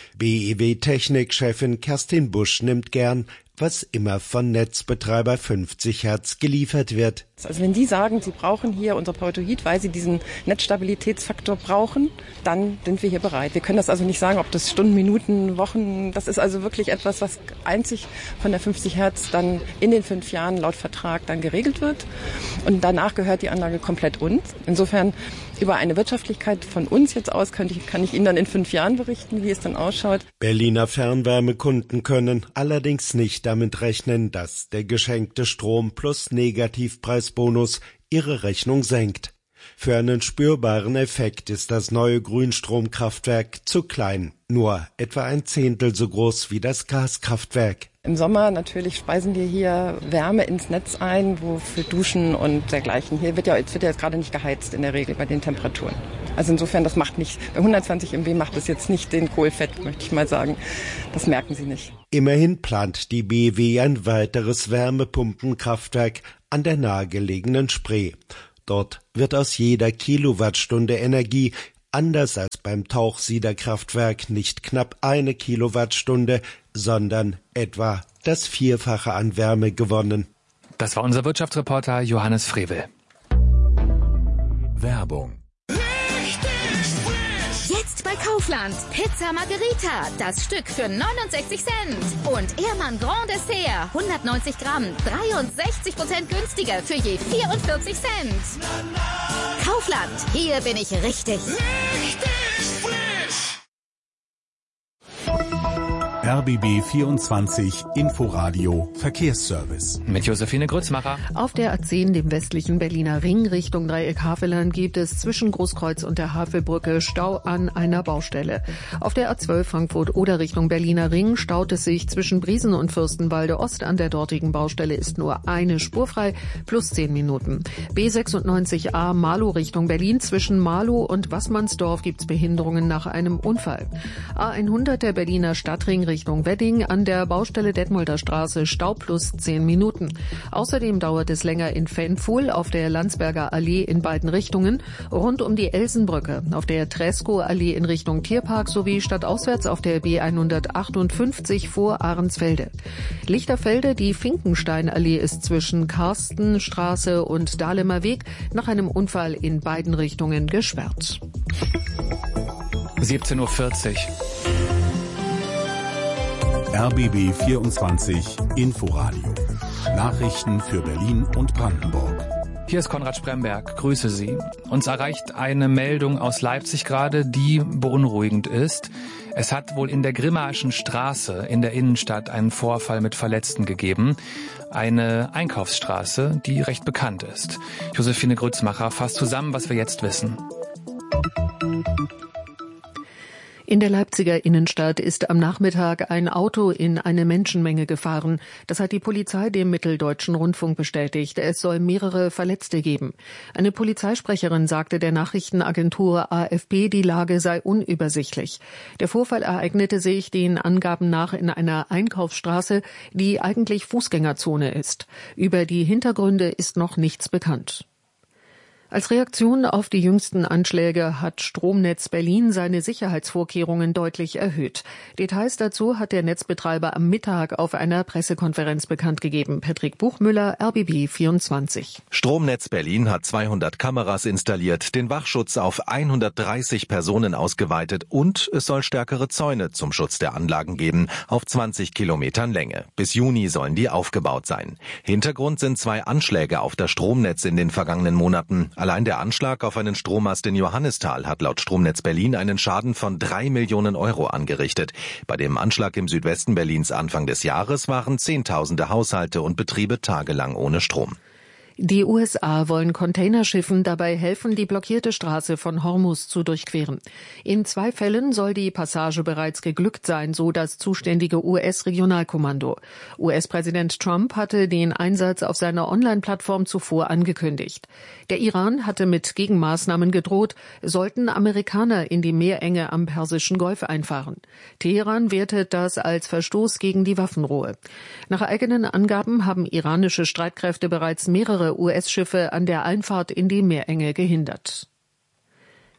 Speaker 9: BEW-Technik-Chefin Kerstin Busch nimmt gern, was immer von Netzbetreiber 50 Hertz geliefert wird.
Speaker 11: Also wenn die sagen, sie brauchen hier unser Powertoheat, weil sie diesen Netzstabilitätsfaktor brauchen, dann sind wir hier bereit. Wir können das also nicht sagen, ob das Stunden, Minuten, Wochen, das ist also wirklich etwas, was einzig von der 50 Hertz dann in den 5 Jahren laut Vertrag dann geregelt wird. Und danach gehört die Anlage komplett uns. Insofern über eine Wirtschaftlichkeit von uns jetzt aus kann ich Ihnen dann in 5 Jahren berichten, wie es dann ausschaut.
Speaker 9: Berliner Fernwärmekunden können allerdings nicht damit rechnen, dass der geschenkte Strom plus Negativpreisbonus ihre Rechnung senkt. Für einen spürbaren Effekt ist das neue Grünstromkraftwerk zu klein, nur etwa 1/10 so groß wie das Gaskraftwerk.
Speaker 11: Im Sommer natürlich speisen wir hier Wärme ins Netz ein, wo für Duschen und dergleichen. Hier wird ja jetzt gerade nicht geheizt in der Regel bei den Temperaturen. Also insofern, das macht nicht, bei 120 MW macht es jetzt nicht den Kohl fett, möchte ich mal sagen. Das merken Sie nicht.
Speaker 9: Immerhin plant die BW ein weiteres Wärmepumpenkraftwerk an der nahegelegenen Spree. Dort wird aus jeder Kilowattstunde Energie, anders als beim Tauchsiederkraftwerk, nicht knapp 1 Kilowattstunde, sondern etwa das Vierfache an Wärme gewonnen.
Speaker 3: Das war unser Wirtschaftsreporter Johannes Frevel.
Speaker 8: Werbung.
Speaker 12: Jetzt bei Kaufland. Pizza Margherita. Das Stück für 69 Cent. Und Ehrmann Grand Dessert. 190 Gramm. 63% günstiger für je 44 Cent. Kaufland. Hier bin ich richtig.
Speaker 8: RBB 24 Inforadio Verkehrsservice.
Speaker 3: Mit Josephine Grützmacher.
Speaker 16: Auf der A10, dem westlichen Berliner Ring, Richtung Dreieck Havelland, gibt es zwischen Großkreuz und der Havelbrücke Stau an einer Baustelle. Auf der A12 Frankfurt oder Richtung Berliner Ring staut es sich zwischen Briesen und Fürstenwalde Ost. An der dortigen Baustelle ist nur eine Spur frei, plus 10 Minuten. B96a Marlow Richtung Berlin, zwischen Marlow und Wassmannsdorf gibt's Behinderungen nach einem Unfall. A100 der Berliner Stadtring Richtung Wedding, an der Baustelle Detmolder Straße Stau plus 10 Minuten. Außerdem dauert es länger in Venpfuhl auf der Landsberger Allee in beiden Richtungen, rund um die Elsenbrücke, auf der Tresco-Allee in Richtung Tierpark sowie stadtauswärts auf der B158 vor Ahrensfelde. Lichterfelde, die Finkensteinallee ist zwischen Karstenstraße und Dahlemer Weg nach einem Unfall in beiden Richtungen gesperrt.
Speaker 3: 17:40 Uhr.
Speaker 8: RBB 24 Inforadio. Nachrichten für Berlin und Brandenburg.
Speaker 3: Hier ist Konrad Spremberg. Grüße Sie. Uns erreicht eine Meldung aus Leipzig gerade, die beunruhigend ist. Es hat wohl in der Grimmaischen Straße in der Innenstadt einen Vorfall mit Verletzten gegeben. Eine Einkaufsstraße, die recht bekannt ist. Josephine Grützmacher fasst zusammen, was wir jetzt wissen.
Speaker 16: In der Leipziger Innenstadt ist am Nachmittag ein Auto in eine Menschenmenge gefahren. Das hat die Polizei dem Mitteldeutschen Rundfunk bestätigt. Es soll mehrere Verletzte geben. Eine Polizeisprecherin sagte der Nachrichtenagentur AFP, die Lage sei unübersichtlich. Der Vorfall ereignete sich den Angaben nach in einer Einkaufsstraße, die eigentlich Fußgängerzone ist. Über die Hintergründe ist noch nichts bekannt. Als Reaktion auf die jüngsten Anschläge hat Stromnetz Berlin seine Sicherheitsvorkehrungen deutlich erhöht. Details dazu hat der Netzbetreiber am Mittag auf einer Pressekonferenz bekannt gegeben. Patrick Buchmüller, RBB 24.
Speaker 13: Stromnetz Berlin hat 200 Kameras installiert, den Wachschutz auf 130 Personen ausgeweitet und es soll stärkere Zäune zum Schutz der Anlagen geben, auf 20 Kilometern Länge. Bis Juni sollen die aufgebaut sein. Hintergrund sind 2 Anschläge auf das Stromnetz in den vergangenen Monaten. Allein der Anschlag auf einen Strommast in Johannisthal hat laut Stromnetz Berlin einen Schaden von 3 Millionen Euro angerichtet. Bei dem Anschlag im Südwesten Berlins Anfang des Jahres waren Zehntausende Haushalte und Betriebe tagelang ohne Strom.
Speaker 16: Die USA wollen Containerschiffen dabei helfen, die blockierte Straße von Hormuz zu durchqueren. In 2 Fällen soll die Passage bereits geglückt sein, so das zuständige US-Regionalkommando. US-Präsident Trump hatte den Einsatz auf seiner Online-Plattform zuvor angekündigt. Der Iran hatte mit Gegenmaßnahmen gedroht, sollten Amerikaner in die Meerenge am Persischen Golf einfahren. Teheran wertet das als Verstoß gegen die Waffenruhe. Nach eigenen Angaben haben iranische Streitkräfte bereits mehrere US-Schiffe an der Einfahrt in die Meerenge gehindert.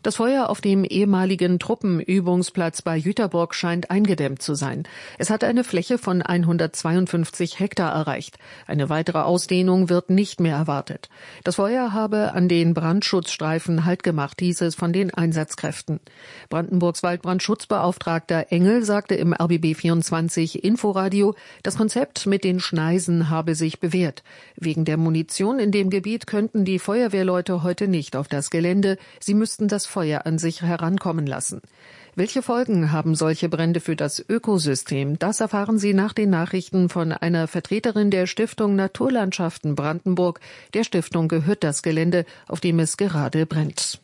Speaker 16: Das Feuer auf dem ehemaligen Truppenübungsplatz bei Jüterbock scheint eingedämmt zu sein. Es hat eine Fläche von 152 Hektar erreicht. Eine weitere Ausdehnung wird nicht mehr erwartet. Das Feuer habe an den Brandschutzstreifen Halt gemacht, hieß es von den Einsatzkräften. Brandenburgs Waldbrandschutzbeauftragter Engel sagte im RBB24 Inforadio, das Konzept mit den Schneisen habe sich bewährt. Wegen der Munition in dem Gebiet könnten die Feuerwehrleute heute nicht auf das Gelände. Sie müssten das Feuer an sich herankommen lassen. Welche Folgen haben solche Brände für das Ökosystem? Das erfahren Sie nach den Nachrichten von einer Vertreterin der Stiftung Naturlandschaften Brandenburg. Der Stiftung gehört das Gelände, auf dem es gerade brennt.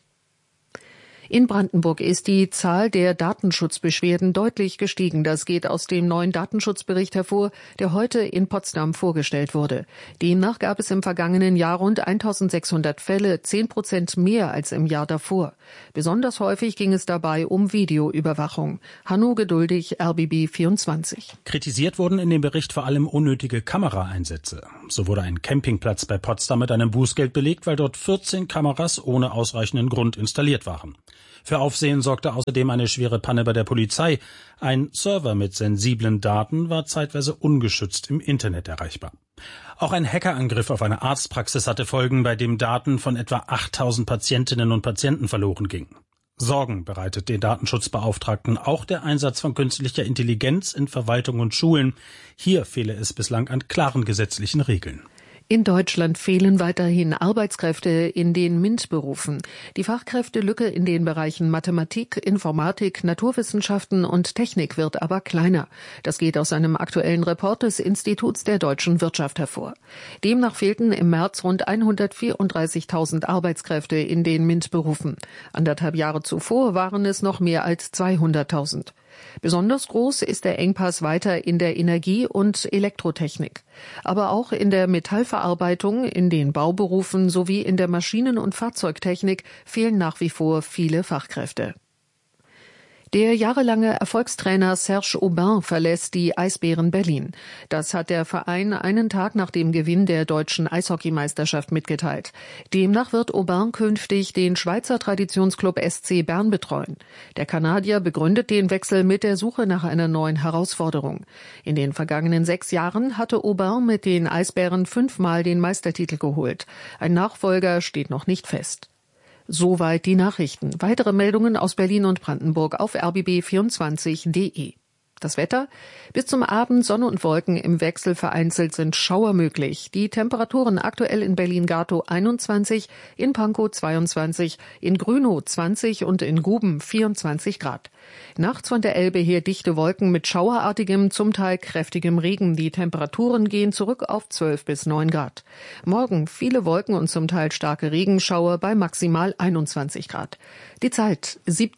Speaker 16: In Brandenburg ist die Zahl der Datenschutzbeschwerden deutlich gestiegen. Das geht aus dem neuen Datenschutzbericht hervor, der heute in Potsdam vorgestellt wurde. Demnach gab es im vergangenen Jahr rund 1600 Fälle, 10% mehr als im Jahr davor. Besonders häufig ging es dabei um Videoüberwachung. Hanno Geduldig, RBB24.
Speaker 14: Kritisiert wurden in dem Bericht vor allem unnötige Kameraeinsätze. So wurde ein Campingplatz bei Potsdam mit einem Bußgeld belegt, weil dort 14 Kameras ohne ausreichenden Grund installiert waren. Für Aufsehen sorgte außerdem eine schwere Panne bei der Polizei. Ein Server mit sensiblen Daten war zeitweise ungeschützt im Internet erreichbar. Auch ein Hackerangriff auf eine Arztpraxis hatte Folgen, bei dem Daten von etwa 8000 Patientinnen und Patienten verloren gingen. Sorgen bereitet den Datenschutzbeauftragten auch der Einsatz von künstlicher Intelligenz in Verwaltung und Schulen. Hier fehle es bislang an klaren gesetzlichen Regeln.
Speaker 16: In Deutschland fehlen weiterhin Arbeitskräfte in den MINT-Berufen. Die Fachkräftelücke in den Bereichen Mathematik, Informatik, Naturwissenschaften und Technik wird aber kleiner. Das geht aus einem aktuellen Report des Instituts der deutschen Wirtschaft hervor. Demnach fehlten im März rund 134.000 Arbeitskräfte in den MINT-Berufen. 1,5 Jahre zuvor waren es noch mehr als 200.000. Besonders groß ist der Engpass weiter in der Energie- und Elektrotechnik. Aber auch in der Metallverarbeitung, in den Bauberufen sowie in der Maschinen- und Fahrzeugtechnik fehlen nach wie vor viele Fachkräfte. Der jahrelange Erfolgstrainer Serge Aubin verlässt die Eisbären Berlin. Das hat der Verein einen Tag nach dem Gewinn der deutschen Eishockeymeisterschaft mitgeteilt. Demnach wird Aubin künftig den Schweizer Traditionsclub SC Bern betreuen. Der Kanadier begründet den Wechsel mit der Suche nach einer neuen Herausforderung. In den vergangenen 6 Jahren hatte Aubin mit den Eisbären 5-mal den Meistertitel geholt. Ein Nachfolger steht noch nicht fest. Soweit die Nachrichten. Weitere Meldungen aus Berlin und Brandenburg auf rbb24.de. Das Wetter? Bis zum Abend Sonne und Wolken im Wechsel, vereinzelt sind Schauer möglich. Die Temperaturen aktuell in Berlin-Gatow 21, in Pankow 22, in Grünow 20 und in Guben 24 Grad. Nachts von der Elbe her dichte Wolken mit schauerartigem, zum Teil kräftigem Regen. Die Temperaturen gehen zurück auf 12 bis 9 Grad. Morgen viele Wolken und zum Teil starke Regenschauer bei maximal 21 Grad. Die Zeit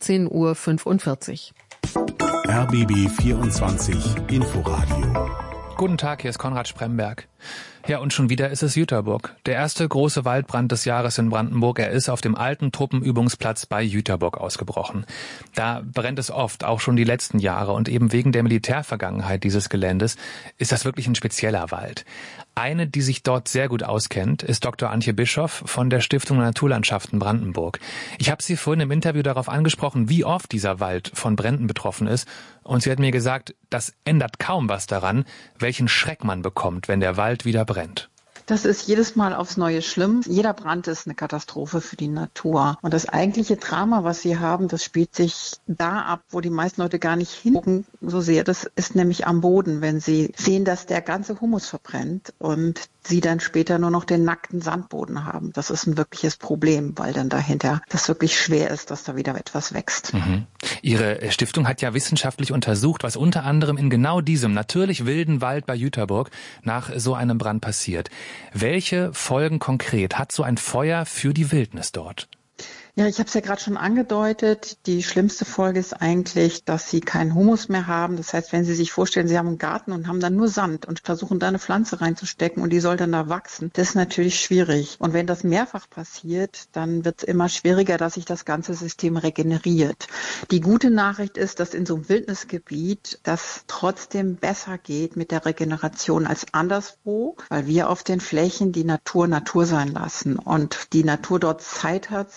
Speaker 16: 17:45 Uhr.
Speaker 8: RBB 24 Inforadio.
Speaker 3: Guten Tag, hier ist Konrad Spremberg. Ja, und schon wieder ist es Jüterbock. Der erste große Waldbrand des Jahres in Brandenburg. Er ist auf dem alten Truppenübungsplatz bei Jüterbock ausgebrochen. Da brennt es oft, auch schon die letzten Jahre. Und eben wegen der Militärvergangenheit dieses Geländes ist das wirklich ein spezieller Wald. Eine, die sich dort sehr gut auskennt, ist Dr. Antje Bischoff von der Stiftung Naturlandschaften Brandenburg. Ich habe sie vorhin im Interview darauf angesprochen, wie oft dieser Wald von Bränden betroffen ist. Und sie hat mir gesagt, das ändert kaum was daran, welchen Schreck man bekommt, wenn der Wald wieder brennt.
Speaker 15: Das ist jedes Mal aufs Neue schlimm. Jeder Brand ist eine Katastrophe für die Natur. Und das eigentliche Drama, was wir haben, das spielt sich da ab, wo die meisten Leute gar nicht hingucken so sehr. Das ist nämlich am Boden, wenn sie sehen, dass der ganze Humus verbrennt und sie dann später nur noch den nackten Sandboden haben. Das ist ein wirkliches Problem, weil dann dahinter das wirklich schwer ist, dass da wieder etwas wächst.
Speaker 3: Mhm. Ihre Stiftung hat ja wissenschaftlich untersucht, was unter anderem in genau diesem natürlich wilden Wald bei Jüterbock nach so einem Brand passiert. Welche Folgen konkret hat so ein Feuer für die Wildnis dort?
Speaker 15: Ja, ich habe es ja gerade schon angedeutet. Die schlimmste Folge ist eigentlich, dass sie keinen Humus mehr haben. Das heißt, wenn Sie sich vorstellen, Sie haben einen Garten und haben dann nur Sand und versuchen da eine Pflanze reinzustecken und die soll dann da wachsen, das ist natürlich schwierig. Und wenn das mehrfach passiert, dann wird es immer schwieriger, dass sich das ganze System regeneriert. Die gute Nachricht ist, dass in so einem Wildnisgebiet das trotzdem besser geht mit der Regeneration als anderswo, weil wir auf den Flächen die Natur Natur sein lassen und die Natur dort Zeit hat, sich zu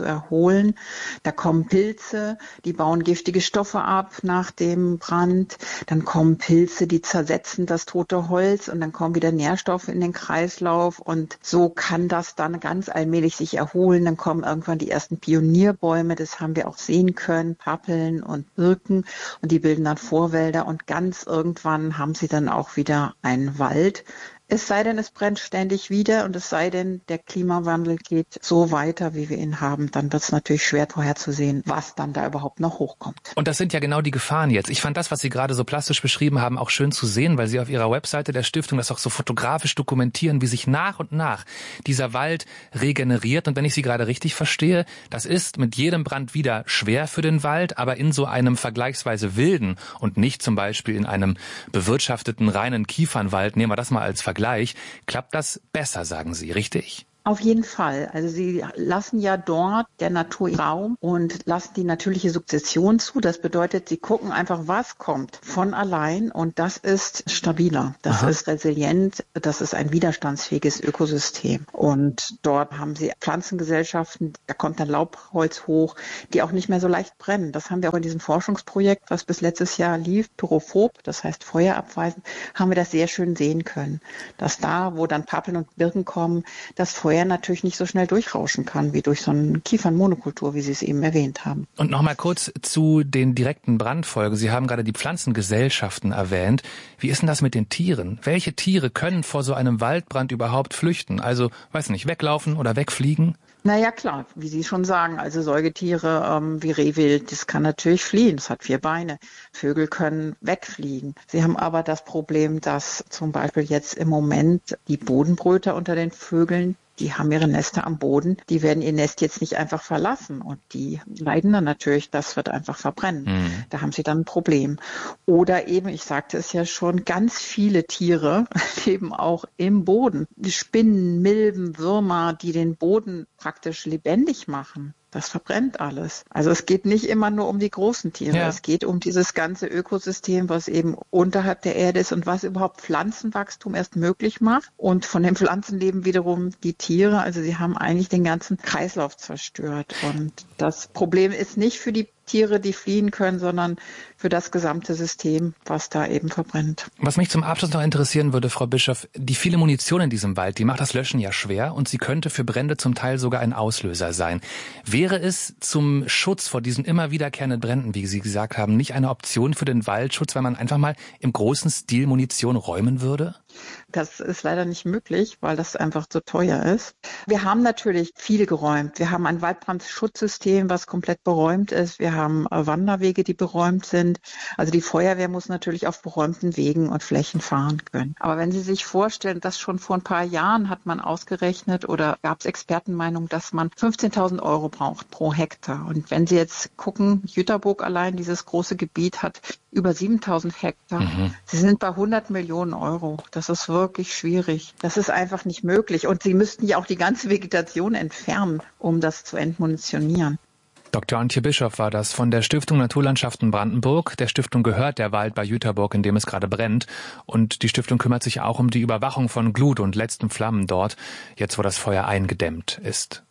Speaker 15: erholen. Da kommen Pilze, die bauen giftige Stoffe ab nach dem Brand. Dann kommen Pilze, die zersetzen das tote Holz und dann kommen wieder Nährstoffe in den Kreislauf und so kann das dann ganz allmählich sich erholen. Dann kommen irgendwann die ersten Pionierbäume, das haben wir auch sehen können, Pappeln und Birken und die bilden dann Vorwälder und ganz irgendwann haben sie dann auch wieder einen Wald. Es sei denn, es brennt ständig wieder und es sei denn, der Klimawandel geht so weiter, wie wir ihn haben, dann wird es natürlich schwer vorherzusehen, was dann da überhaupt noch hochkommt.
Speaker 3: Und das sind ja genau die Gefahren jetzt. Ich fand das, was Sie gerade so plastisch beschrieben haben, auch schön zu sehen, weil Sie auf Ihrer Webseite der Stiftung das auch so fotografisch dokumentieren, wie sich nach und nach dieser Wald regeneriert. Und wenn ich Sie gerade richtig verstehe, das ist mit jedem Brand wieder schwer für den Wald, aber in so einem vergleichsweise wilden und nicht zum Beispiel in einem bewirtschafteten reinen Kiefernwald, nehmen wir das mal als Vergleich, klappt das besser, sagen Sie, richtig?
Speaker 15: Auf jeden Fall. Also sie lassen ja dort der Natur Raum und lassen die natürliche Sukzession zu. Das bedeutet, sie gucken einfach, was kommt von allein und das ist stabiler, das ist resilient, das ist ein widerstandsfähiges Ökosystem. Und dort haben sie Pflanzengesellschaften, da kommt dann Laubholz hoch, die auch nicht mehr so leicht brennen. Das haben wir auch in diesem Forschungsprojekt, was bis letztes Jahr lief, Pyrophob, das heißt feuerabweisend, haben wir das sehr schön sehen können. Dass da, wo dann Pappeln und Birken kommen, das Feuer natürlich nicht so schnell durchrauschen kann, wie durch so eine Kiefernmonokultur, wie Sie es eben erwähnt haben.
Speaker 3: Und nochmal kurz zu den direkten Brandfolgen. Sie haben gerade die Pflanzengesellschaften erwähnt. Wie ist denn das mit den Tieren? Welche Tiere können vor so einem Waldbrand überhaupt flüchten? Also, weiß nicht, weglaufen oder wegfliegen?
Speaker 15: Naja, klar, wie Sie schon sagen, also Säugetiere wie Rehwild, das kann natürlich fliehen, es hat 4 Beine. Vögel können wegfliegen. Sie haben aber das Problem, dass zum Beispiel jetzt im Moment die Bodenbröter unter den Vögeln, die haben ihre Nester am Boden, die werden ihr Nest jetzt nicht einfach verlassen und die leiden dann natürlich, das wird einfach verbrennen. Da haben sie dann ein Problem. Oder eben, ich sagte es ja schon, ganz viele Tiere leben auch im Boden. Die Spinnen, Milben, Würmer, die den Boden praktisch lebendig machen. Das verbrennt alles. Also es geht nicht immer nur um die großen Tiere. Ja. Es geht um dieses ganze Ökosystem, was eben unterhalb der Erde ist und was überhaupt Pflanzenwachstum erst möglich macht. Und von den Pflanzen leben wiederum die Tiere. Also sie haben eigentlich den ganzen Kreislauf zerstört. Und das Problem ist nicht für die Tiere, die fliehen können, sondern für das gesamte System, was da eben verbrennt.
Speaker 3: Was mich zum Abschluss noch interessieren würde, Frau Bischof, die viele Munition in diesem Wald, die macht das Löschen ja schwer und sie könnte für Brände zum Teil sogar ein Auslöser sein. Wäre es zum Schutz vor diesen immer wiederkehrenden Bränden, wie Sie gesagt haben, nicht eine Option für den Waldschutz, wenn man einfach mal im großen Stil Munition räumen würde?
Speaker 15: Das ist leider nicht möglich, weil das einfach zu teuer ist. Wir haben natürlich viel geräumt. Wir haben ein Waldbrandschutzsystem, was komplett beräumt ist. Wir haben Wanderwege, die beräumt sind. Also die Feuerwehr muss natürlich auf beräumten Wegen und Flächen fahren können. Aber wenn Sie sich vorstellen, dass schon vor ein paar Jahren hat man ausgerechnet oder gab es Expertenmeinung, dass man 15.000 € braucht pro Hektar. Und wenn Sie jetzt gucken, Jüterbock allein, dieses große Gebiet hat über 7.000 Hektar. Sie sind bei 100 Millionen €. Das ist wirklich schwierig. Das ist einfach nicht möglich. Und Sie müssten ja auch die ganze Vegetation entfernen, um das zu entmunitionieren.
Speaker 3: Dr. Antje Bischof war das von der Stiftung Naturlandschaften Brandenburg. Der Stiftung gehört der Wald bei Jüterbock, in dem es gerade brennt. Und die Stiftung kümmert sich auch um die Überwachung von Glut und letzten Flammen dort, jetzt wo das Feuer eingedämmt ist.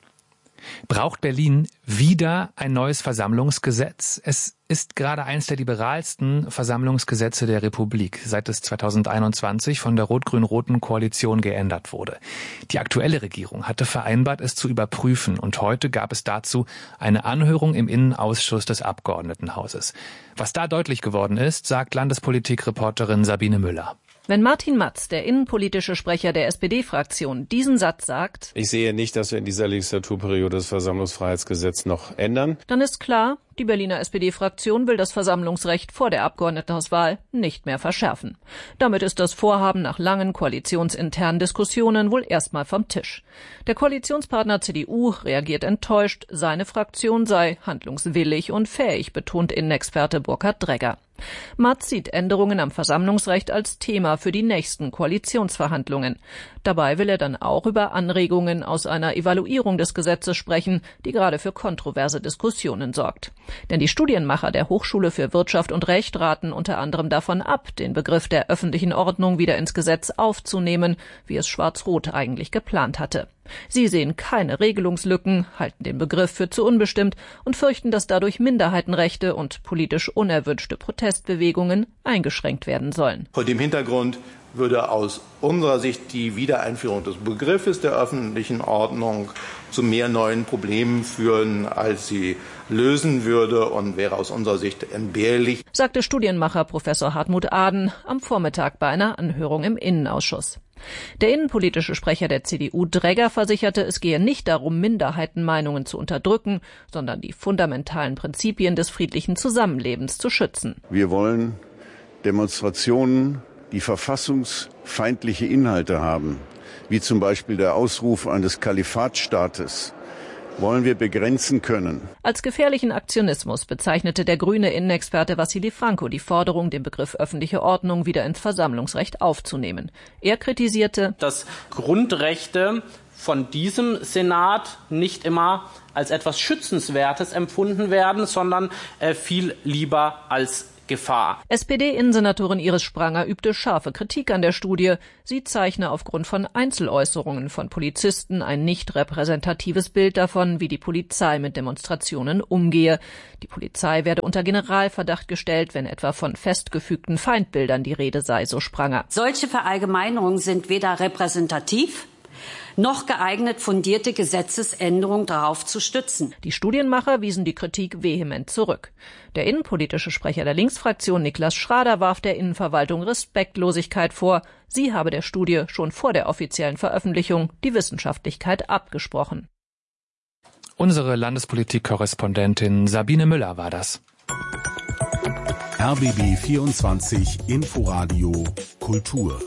Speaker 3: Braucht Berlin wieder ein neues Versammlungsgesetz? Es ist gerade eines der liberalsten Versammlungsgesetze der Republik, seit es 2021 von der rot-grün-roten Koalition geändert wurde. Die aktuelle Regierung hatte vereinbart, es zu überprüfen, und heute gab es dazu eine Anhörung im Innenausschuss des Abgeordnetenhauses. Was da deutlich geworden ist, sagt Landespolitikreporterin Sabine Müller.
Speaker 1: Wenn Martin Matz, der innenpolitische Sprecher der SPD-Fraktion, diesen Satz sagt: Ich sehe nicht, dass wir in dieser Legislaturperiode das Versammlungsfreiheitsgesetz noch ändern, dann ist klar, die Berliner SPD-Fraktion will das Versammlungsrecht vor der Abgeordnetenhauswahl nicht mehr verschärfen. Damit ist das Vorhaben nach langen koalitionsinternen Diskussionen wohl erstmal vom Tisch. Der Koalitionspartner CDU reagiert enttäuscht, seine Fraktion sei handlungswillig und fähig, betont Innenexperte Burkhard Dregger. Matz sieht Änderungen am Versammlungsrecht als Thema für die nächsten Koalitionsverhandlungen. Dabei will er dann auch über Anregungen aus einer Evaluierung des Gesetzes sprechen, die gerade für kontroverse Diskussionen sorgt. Denn die Studienmacher der Hochschule für Wirtschaft und Recht raten unter anderem davon ab, den Begriff der öffentlichen Ordnung wieder ins Gesetz aufzunehmen, wie es Schwarz-Rot eigentlich geplant hatte. Sie sehen keine Regelungslücken, halten den Begriff für zu unbestimmt und fürchten, dass dadurch Minderheitenrechte und politisch unerwünschte Protestbewegungen eingeschränkt werden sollen.
Speaker 2: Vor dem Hintergrund würde aus unserer Sicht die Wiedereinführung des Begriffes der öffentlichen Ordnung zu mehr neuen Problemen führen, als sie lösen würde, und wäre aus unserer Sicht entbehrlich,
Speaker 1: sagte Studienmacher Professor Hartmut Aden am Vormittag bei einer Anhörung im Innenausschuss. Der innenpolitische Sprecher der CDU, Dregger, versicherte, es gehe nicht darum, Minderheitenmeinungen zu unterdrücken, sondern die fundamentalen Prinzipien des friedlichen Zusammenlebens zu schützen.
Speaker 17: Wir wollen Demonstrationen, die verfassungsfeindliche Inhalte haben, wie zum Beispiel der Ausruf eines Kalifatstaates, wollen wir begrenzen können.
Speaker 1: Als gefährlichen Aktionismus bezeichnete der grüne Innenexperte Wassili Franco die Forderung, den Begriff öffentliche Ordnung wieder ins Versammlungsrecht aufzunehmen. Er kritisierte,
Speaker 18: dass Grundrechte von diesem Senat nicht immer als etwas Schützenswertes empfunden werden, sondern viel lieber als Gefahr.
Speaker 1: SPD-Innensenatorin Iris Spranger übte scharfe Kritik an der Studie. Sie zeichne aufgrund von Einzeläußerungen von Polizisten ein nicht repräsentatives Bild davon, wie die Polizei mit Demonstrationen umgehe. Die Polizei werde unter Generalverdacht gestellt, wenn etwa von festgefügten Feindbildern die Rede sei, so Spranger.
Speaker 19: Solche Verallgemeinerungen sind weder repräsentativ noch geeignet, fundierte Gesetzesänderungen darauf zu stützen.
Speaker 1: Die Studienmacher wiesen die Kritik vehement zurück. Der innenpolitische Sprecher der Linksfraktion Niklas Schrader warf der Innenverwaltung Respektlosigkeit vor. Sie habe der Studie schon vor der offiziellen Veröffentlichung die Wissenschaftlichkeit abgesprochen.
Speaker 3: Unsere Landespolitik-Korrespondentin Sabine Müller war das.
Speaker 8: RBB 24 Inforadio Kultur.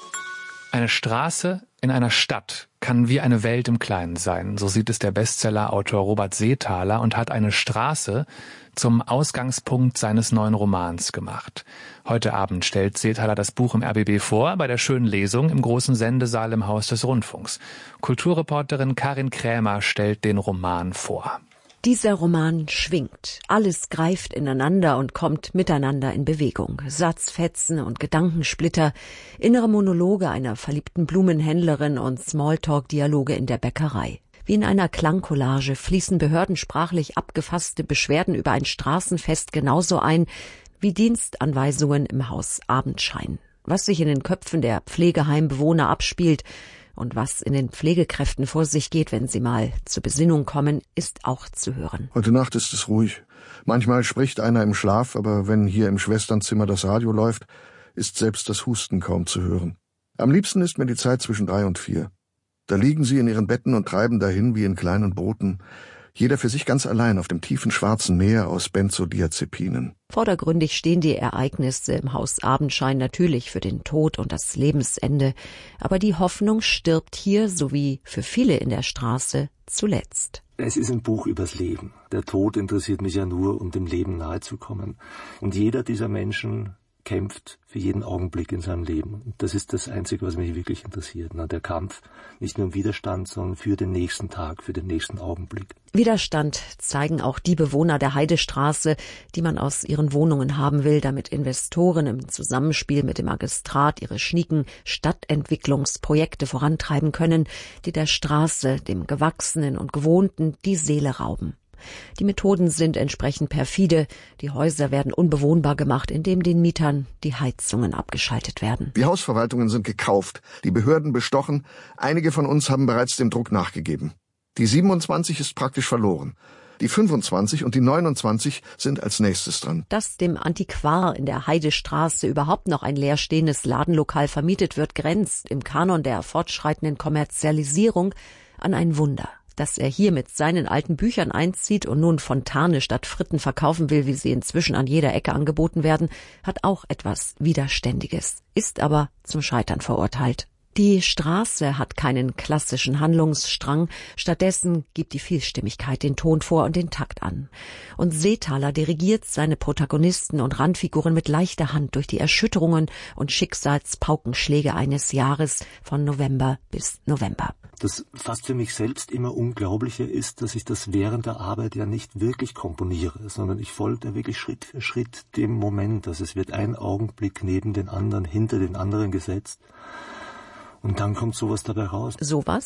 Speaker 3: Eine Straße in einer Stadt kann wie eine Welt im Kleinen sein. So sieht es der Bestsellerautor Robert Seethaler und hat eine Straße zum Ausgangspunkt seines neuen Romans gemacht. Heute Abend stellt Seethaler das Buch im RBB vor, bei der schönen Lesung im großen Sendesaal im Haus des Rundfunks. Kulturreporterin Karin Krämer stellt den Roman vor.
Speaker 20: Dieser Roman schwingt. Alles greift ineinander und kommt miteinander in Bewegung. Satzfetzen und Gedankensplitter, innere Monologe einer verliebten Blumenhändlerin und Smalltalk-Dialoge in der Bäckerei. Wie in einer Klangcollage fließen behördensprachlich abgefasste Beschwerden über ein Straßenfest genauso ein wie Dienstanweisungen im Haus Abendschein. Was sich in den Köpfen der Pflegeheimbewohner abspielt und was in den Pflegekräften vor sich geht, wenn sie mal zur Besinnung kommen, ist auch zu hören.
Speaker 23: Heute Nacht ist es ruhig. Manchmal spricht einer im Schlaf, aber wenn hier im Schwesternzimmer das Radio läuft, ist selbst das Husten kaum zu hören. Am liebsten ist mir die Zeit zwischen 3 und 4. Da liegen sie in ihren Betten und treiben dahin wie in kleinen Booten, jeder für sich ganz allein auf dem tiefen schwarzen Meer aus Benzodiazepinen.
Speaker 20: Vordergründig stehen die Ereignisse im Haus Abendschein natürlich für den Tod und das Lebensende, aber die Hoffnung stirbt hier, sowie für viele in der Straße, zuletzt.
Speaker 21: Es ist ein Buch übers Leben. Der Tod interessiert mich ja nur, um dem Leben nahezukommen. Und jeder dieser Menschen kämpft für jeden Augenblick in seinem Leben. Und das ist das Einzige, was mich wirklich interessiert. Der Kampf nicht nur im Widerstand, sondern für den nächsten Tag, für den nächsten Augenblick.
Speaker 20: Widerstand zeigen auch die Bewohner der Heidestraße, die man aus ihren Wohnungen haben will, damit Investoren im Zusammenspiel mit dem Magistrat ihre schnieken Stadtentwicklungsprojekte vorantreiben können, die der Straße, dem Gewachsenen und Gewohnten, die Seele rauben. Die Methoden sind entsprechend perfide. Die Häuser werden unbewohnbar gemacht, indem den Mietern die Heizungen abgeschaltet werden.
Speaker 23: Die Hausverwaltungen sind gekauft, die Behörden bestochen. Einige von uns haben bereits dem Druck nachgegeben. Die 27 ist praktisch verloren. Die 25 und die 29 sind als nächstes dran.
Speaker 20: Dass dem Antiquar in der Heidestraße überhaupt noch ein leerstehendes Ladenlokal vermietet wird, grenzt im Kanon der fortschreitenden Kommerzialisierung an ein Wunder. Dass er hier mit seinen alten Büchern einzieht und nun Fontane statt Fritten verkaufen will, wie sie inzwischen an jeder Ecke angeboten werden, hat auch etwas Widerständiges, ist aber zum Scheitern verurteilt. Die Straße hat keinen klassischen Handlungsstrang, stattdessen gibt die Vielstimmigkeit den Ton vor und den Takt an. Und Seethaler dirigiert seine Protagonisten und Randfiguren mit leichter Hand durch die Erschütterungen und Schicksalspaukenschläge eines Jahres von November bis November.
Speaker 21: Das fast für mich selbst immer Unglaublicher ist, dass ich das während der Arbeit ja nicht wirklich komponiere, sondern ich folge da wirklich Schritt für Schritt dem Moment. Also es wird ein Augenblick neben den anderen, hinter den anderen gesetzt. Und dann kommt sowas dabei raus.
Speaker 20: Sowas?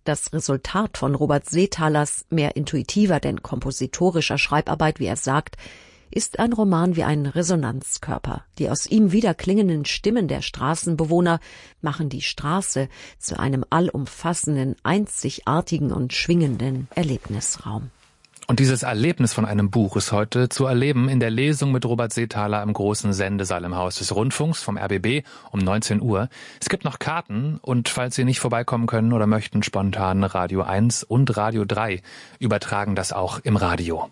Speaker 20: Das Resultat von Robert Seethalers mehr intuitiver denn kompositorischer Schreibarbeit, wie er sagt, ist ein Roman wie ein Resonanzkörper. Die aus ihm wiederklingenden Stimmen der Straßenbewohner machen die Straße zu einem allumfassenden, einzigartigen und schwingenden Erlebnisraum.
Speaker 3: Und dieses Erlebnis von einem Buch ist heute zu erleben in der Lesung mit Robert Seethaler im großen Sendesaal im Haus des Rundfunks vom RBB um 19 Uhr. Es gibt noch Karten und falls Sie nicht vorbeikommen können oder möchten, spontan Radio 1 und Radio 3 übertragen das auch im Radio.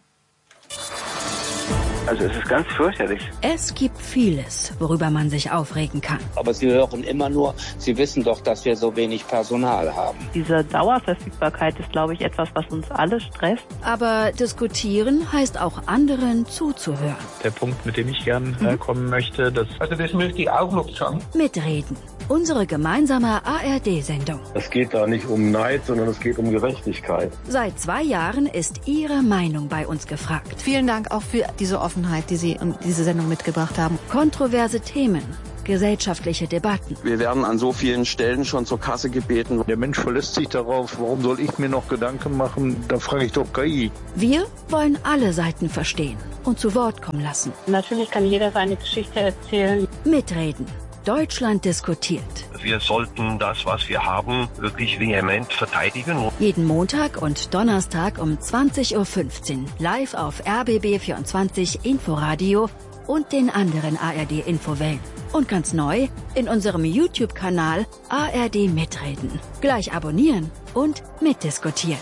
Speaker 4: Also es ist ganz fürchterlich.
Speaker 5: Es gibt vieles, worüber man sich aufregen kann.
Speaker 6: Aber Sie hören immer nur, Sie wissen doch, dass wir so wenig Personal haben.
Speaker 22: Diese Dauerverfügbarkeit ist, glaube ich, etwas, was uns alle stresst.
Speaker 5: Aber diskutieren heißt auch anderen zuzuhören.
Speaker 24: Der Punkt, mit dem ich gern kommen möchte, das möchte ich auch noch sagen.
Speaker 5: Mitreden. Unsere gemeinsame ARD-Sendung.
Speaker 26: Es geht da nicht um Neid, sondern es geht um Gerechtigkeit.
Speaker 5: Seit 2 Jahren ist Ihre Meinung bei uns gefragt.
Speaker 27: Vielen Dank auch für diese Offenheit, die Sie in diese Sendung mitgebracht haben.
Speaker 5: Kontroverse Themen, gesellschaftliche Debatten.
Speaker 26: Wir werden an so vielen Stellen schon zur Kasse gebeten. Der Mensch verlässt sich darauf, warum soll ich mir noch Gedanken machen? Da frage ich doch KI.
Speaker 5: Wir wollen alle Seiten verstehen und zu Wort kommen lassen.
Speaker 22: Natürlich kann jeder seine Geschichte erzählen.
Speaker 5: Mitreden. Deutschland diskutiert.
Speaker 26: Wir sollten das, was wir haben, wirklich vehement verteidigen.
Speaker 5: Jeden Montag und Donnerstag um 20.15 Uhr live auf RBB24 Inforadio und den anderen ARD-Infowellen. Und ganz neu in unserem YouTube-Kanal ARD Mitreden. Gleich abonnieren und mitdiskutieren.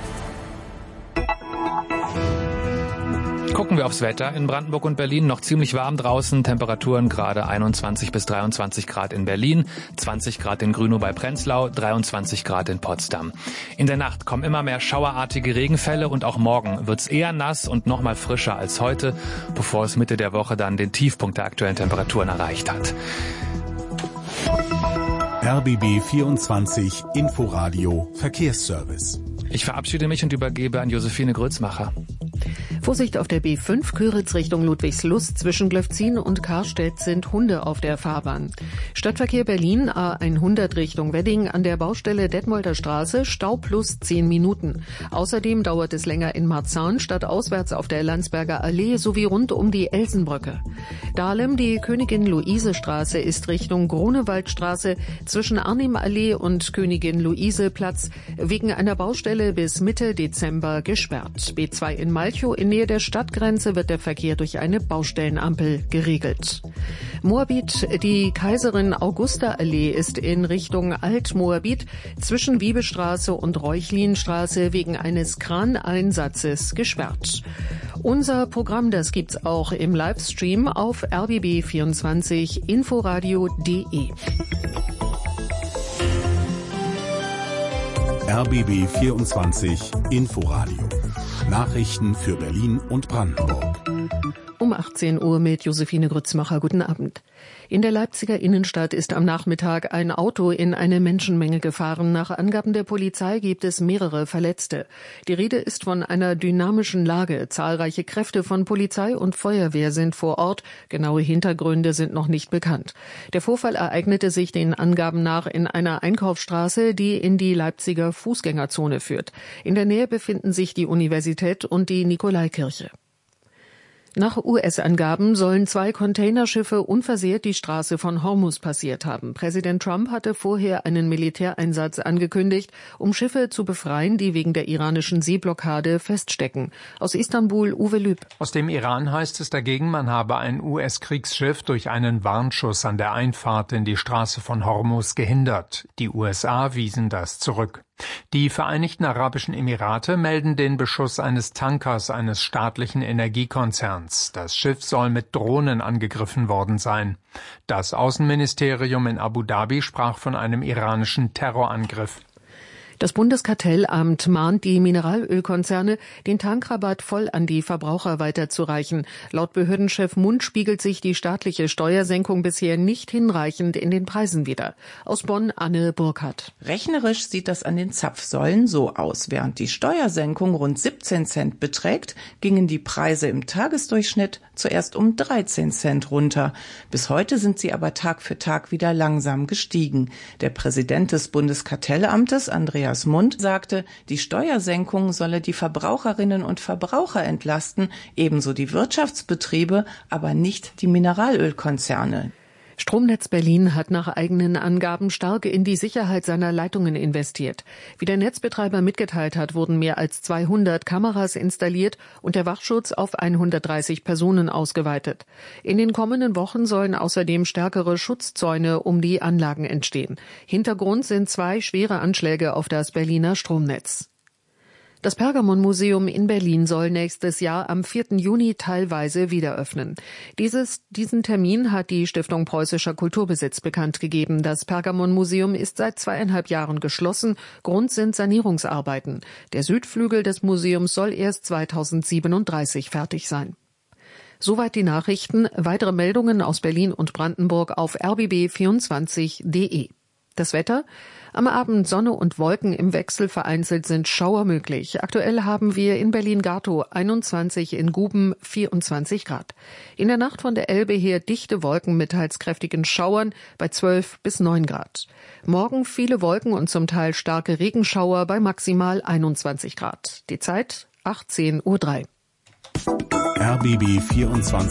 Speaker 3: Gucken wir aufs Wetter. In Brandenburg und Berlin noch ziemlich warm draußen. Temperaturen gerade 21 bis 23 Grad in Berlin, 20 Grad in Grünow bei Prenzlau, 23 Grad in Potsdam. In der Nacht kommen immer mehr schauerartige Regenfälle und auch morgen wird's eher nass und noch mal frischer als heute, bevor es Mitte der Woche dann den Tiefpunkt der aktuellen Temperaturen erreicht hat.
Speaker 8: RBB 24 Inforadio Verkehrsservice.
Speaker 3: Ich verabschiede mich und übergebe an Josephine Grützmacher.
Speaker 16: Vorsicht auf der B5 Küritz Richtung Ludwigslust. Zwischen Glöfzin und Karstedt sind Hunde auf der Fahrbahn. Stadtverkehr Berlin A100 Richtung Wedding an der Baustelle Detmolder Straße. Stau plus 10 Minuten. Außerdem dauert es länger in Marzahn stadtauswärts auf der Landsberger Allee sowie rund um die Elsenbrücke. Dahlem, die Königin-Luise-Straße ist Richtung Grunewaldstraße zwischen Arnim-Allee und Königin-Luise-Platz wegen einer Baustelle bis Mitte Dezember gesperrt. B2 in Malchow in Nähe der Stadtgrenze wird der Verkehr durch eine Baustellenampel geregelt. Moabit, die Kaiserin-Augusta-Allee ist in Richtung Alt-Moabit zwischen Wiebestraße und Reuchlinstraße wegen eines Kraneinsatzes gesperrt. Unser Programm, das gibt's auch im Livestream auf rbb24inforadio.de.
Speaker 8: RBB 24 Inforadio. Nachrichten für Berlin und Brandenburg.
Speaker 16: Um 18 Uhr mit Josephine Grützmacher. Guten Abend. In der Leipziger Innenstadt ist am Nachmittag ein Auto in eine Menschenmenge gefahren. Nach Angaben der Polizei gibt es mehrere Verletzte. Die Rede ist von einer dynamischen Lage. Zahlreiche Kräfte von Polizei und Feuerwehr sind vor Ort. Genaue Hintergründe sind noch nicht bekannt. Der Vorfall ereignete sich den Angaben nach in einer Einkaufsstraße, die in die Leipziger Fußgängerzone führt. In der Nähe befinden sich die Universität und die Nikolaikirche. Nach US-Angaben sollen 2 Containerschiffe unversehrt die Straße von Hormuz passiert haben. Präsident Trump hatte vorher einen Militäreinsatz angekündigt, um Schiffe zu befreien, die wegen der iranischen Seeblockade feststecken. Aus Istanbul, Uwe Lüb.
Speaker 27: Aus dem Iran heißt es dagegen, man habe ein US-Kriegsschiff durch einen Warnschuss an der Einfahrt in die Straße von Hormuz gehindert. Die USA wiesen das zurück. Die Vereinigten Arabischen Emirate melden den Beschuss eines Tankers eines staatlichen Energiekonzerns. Das Schiff soll mit Drohnen angegriffen worden sein. Das Außenministerium in Abu Dhabi sprach von einem iranischen Terrorangriff.
Speaker 16: Das Bundeskartellamt mahnt die Mineralölkonzerne, den Tankrabatt voll an die Verbraucher weiterzureichen. Laut Behördenchef Mund spiegelt sich die staatliche Steuersenkung bisher nicht hinreichend in den Preisen wider. Aus Bonn Anne Burkhardt.
Speaker 28: Rechnerisch sieht das an den Zapfsäulen so aus. Während die Steuersenkung rund 17 Cent beträgt, gingen die Preise im Tagesdurchschnitt zuerst um 13 Cent runter. Bis heute sind sie aber Tag für Tag wieder langsam gestiegen. Der Präsident des Bundeskartellamtes, Andreas Andreas Mund sagte, die Steuersenkung solle die Verbraucherinnen und Verbraucher entlasten, ebenso die Wirtschaftsbetriebe, aber nicht die Mineralölkonzerne.
Speaker 16: Stromnetz Berlin hat nach eigenen Angaben stark in die Sicherheit seiner Leitungen investiert. Wie der Netzbetreiber mitgeteilt hat, wurden mehr als 200 Kameras installiert und der Wachschutz auf 130 Personen ausgeweitet. In den kommenden Wochen sollen außerdem stärkere Schutzzäune um die Anlagen entstehen. Hintergrund sind 2 schwere Anschläge auf das Berliner Stromnetz. Das Pergamon-Museum in Berlin soll nächstes Jahr am 4. Juni teilweise wieder öffnen. Diesen Termin hat die Stiftung Preußischer Kulturbesitz bekannt gegeben. Das Pergamon-Museum ist seit 2,5 Jahren geschlossen. Grund sind Sanierungsarbeiten. Der Südflügel des Museums soll erst 2037 fertig sein. Soweit die Nachrichten. Weitere Meldungen aus Berlin und Brandenburg auf rbb24.de. Das Wetter? Am Abend Sonne und Wolken im Wechsel, vereinzelt sind Schauer möglich. Aktuell haben wir in Berlin-Gatow 21, in Guben 24 Grad. In der Nacht von der Elbe her dichte Wolken mit teils kräftigen Schauern bei 12 bis 9 Grad. Morgen viele Wolken und zum Teil starke Regenschauer bei maximal 21 Grad. Die Zeit 18:03 Uhr.
Speaker 8: RBB 24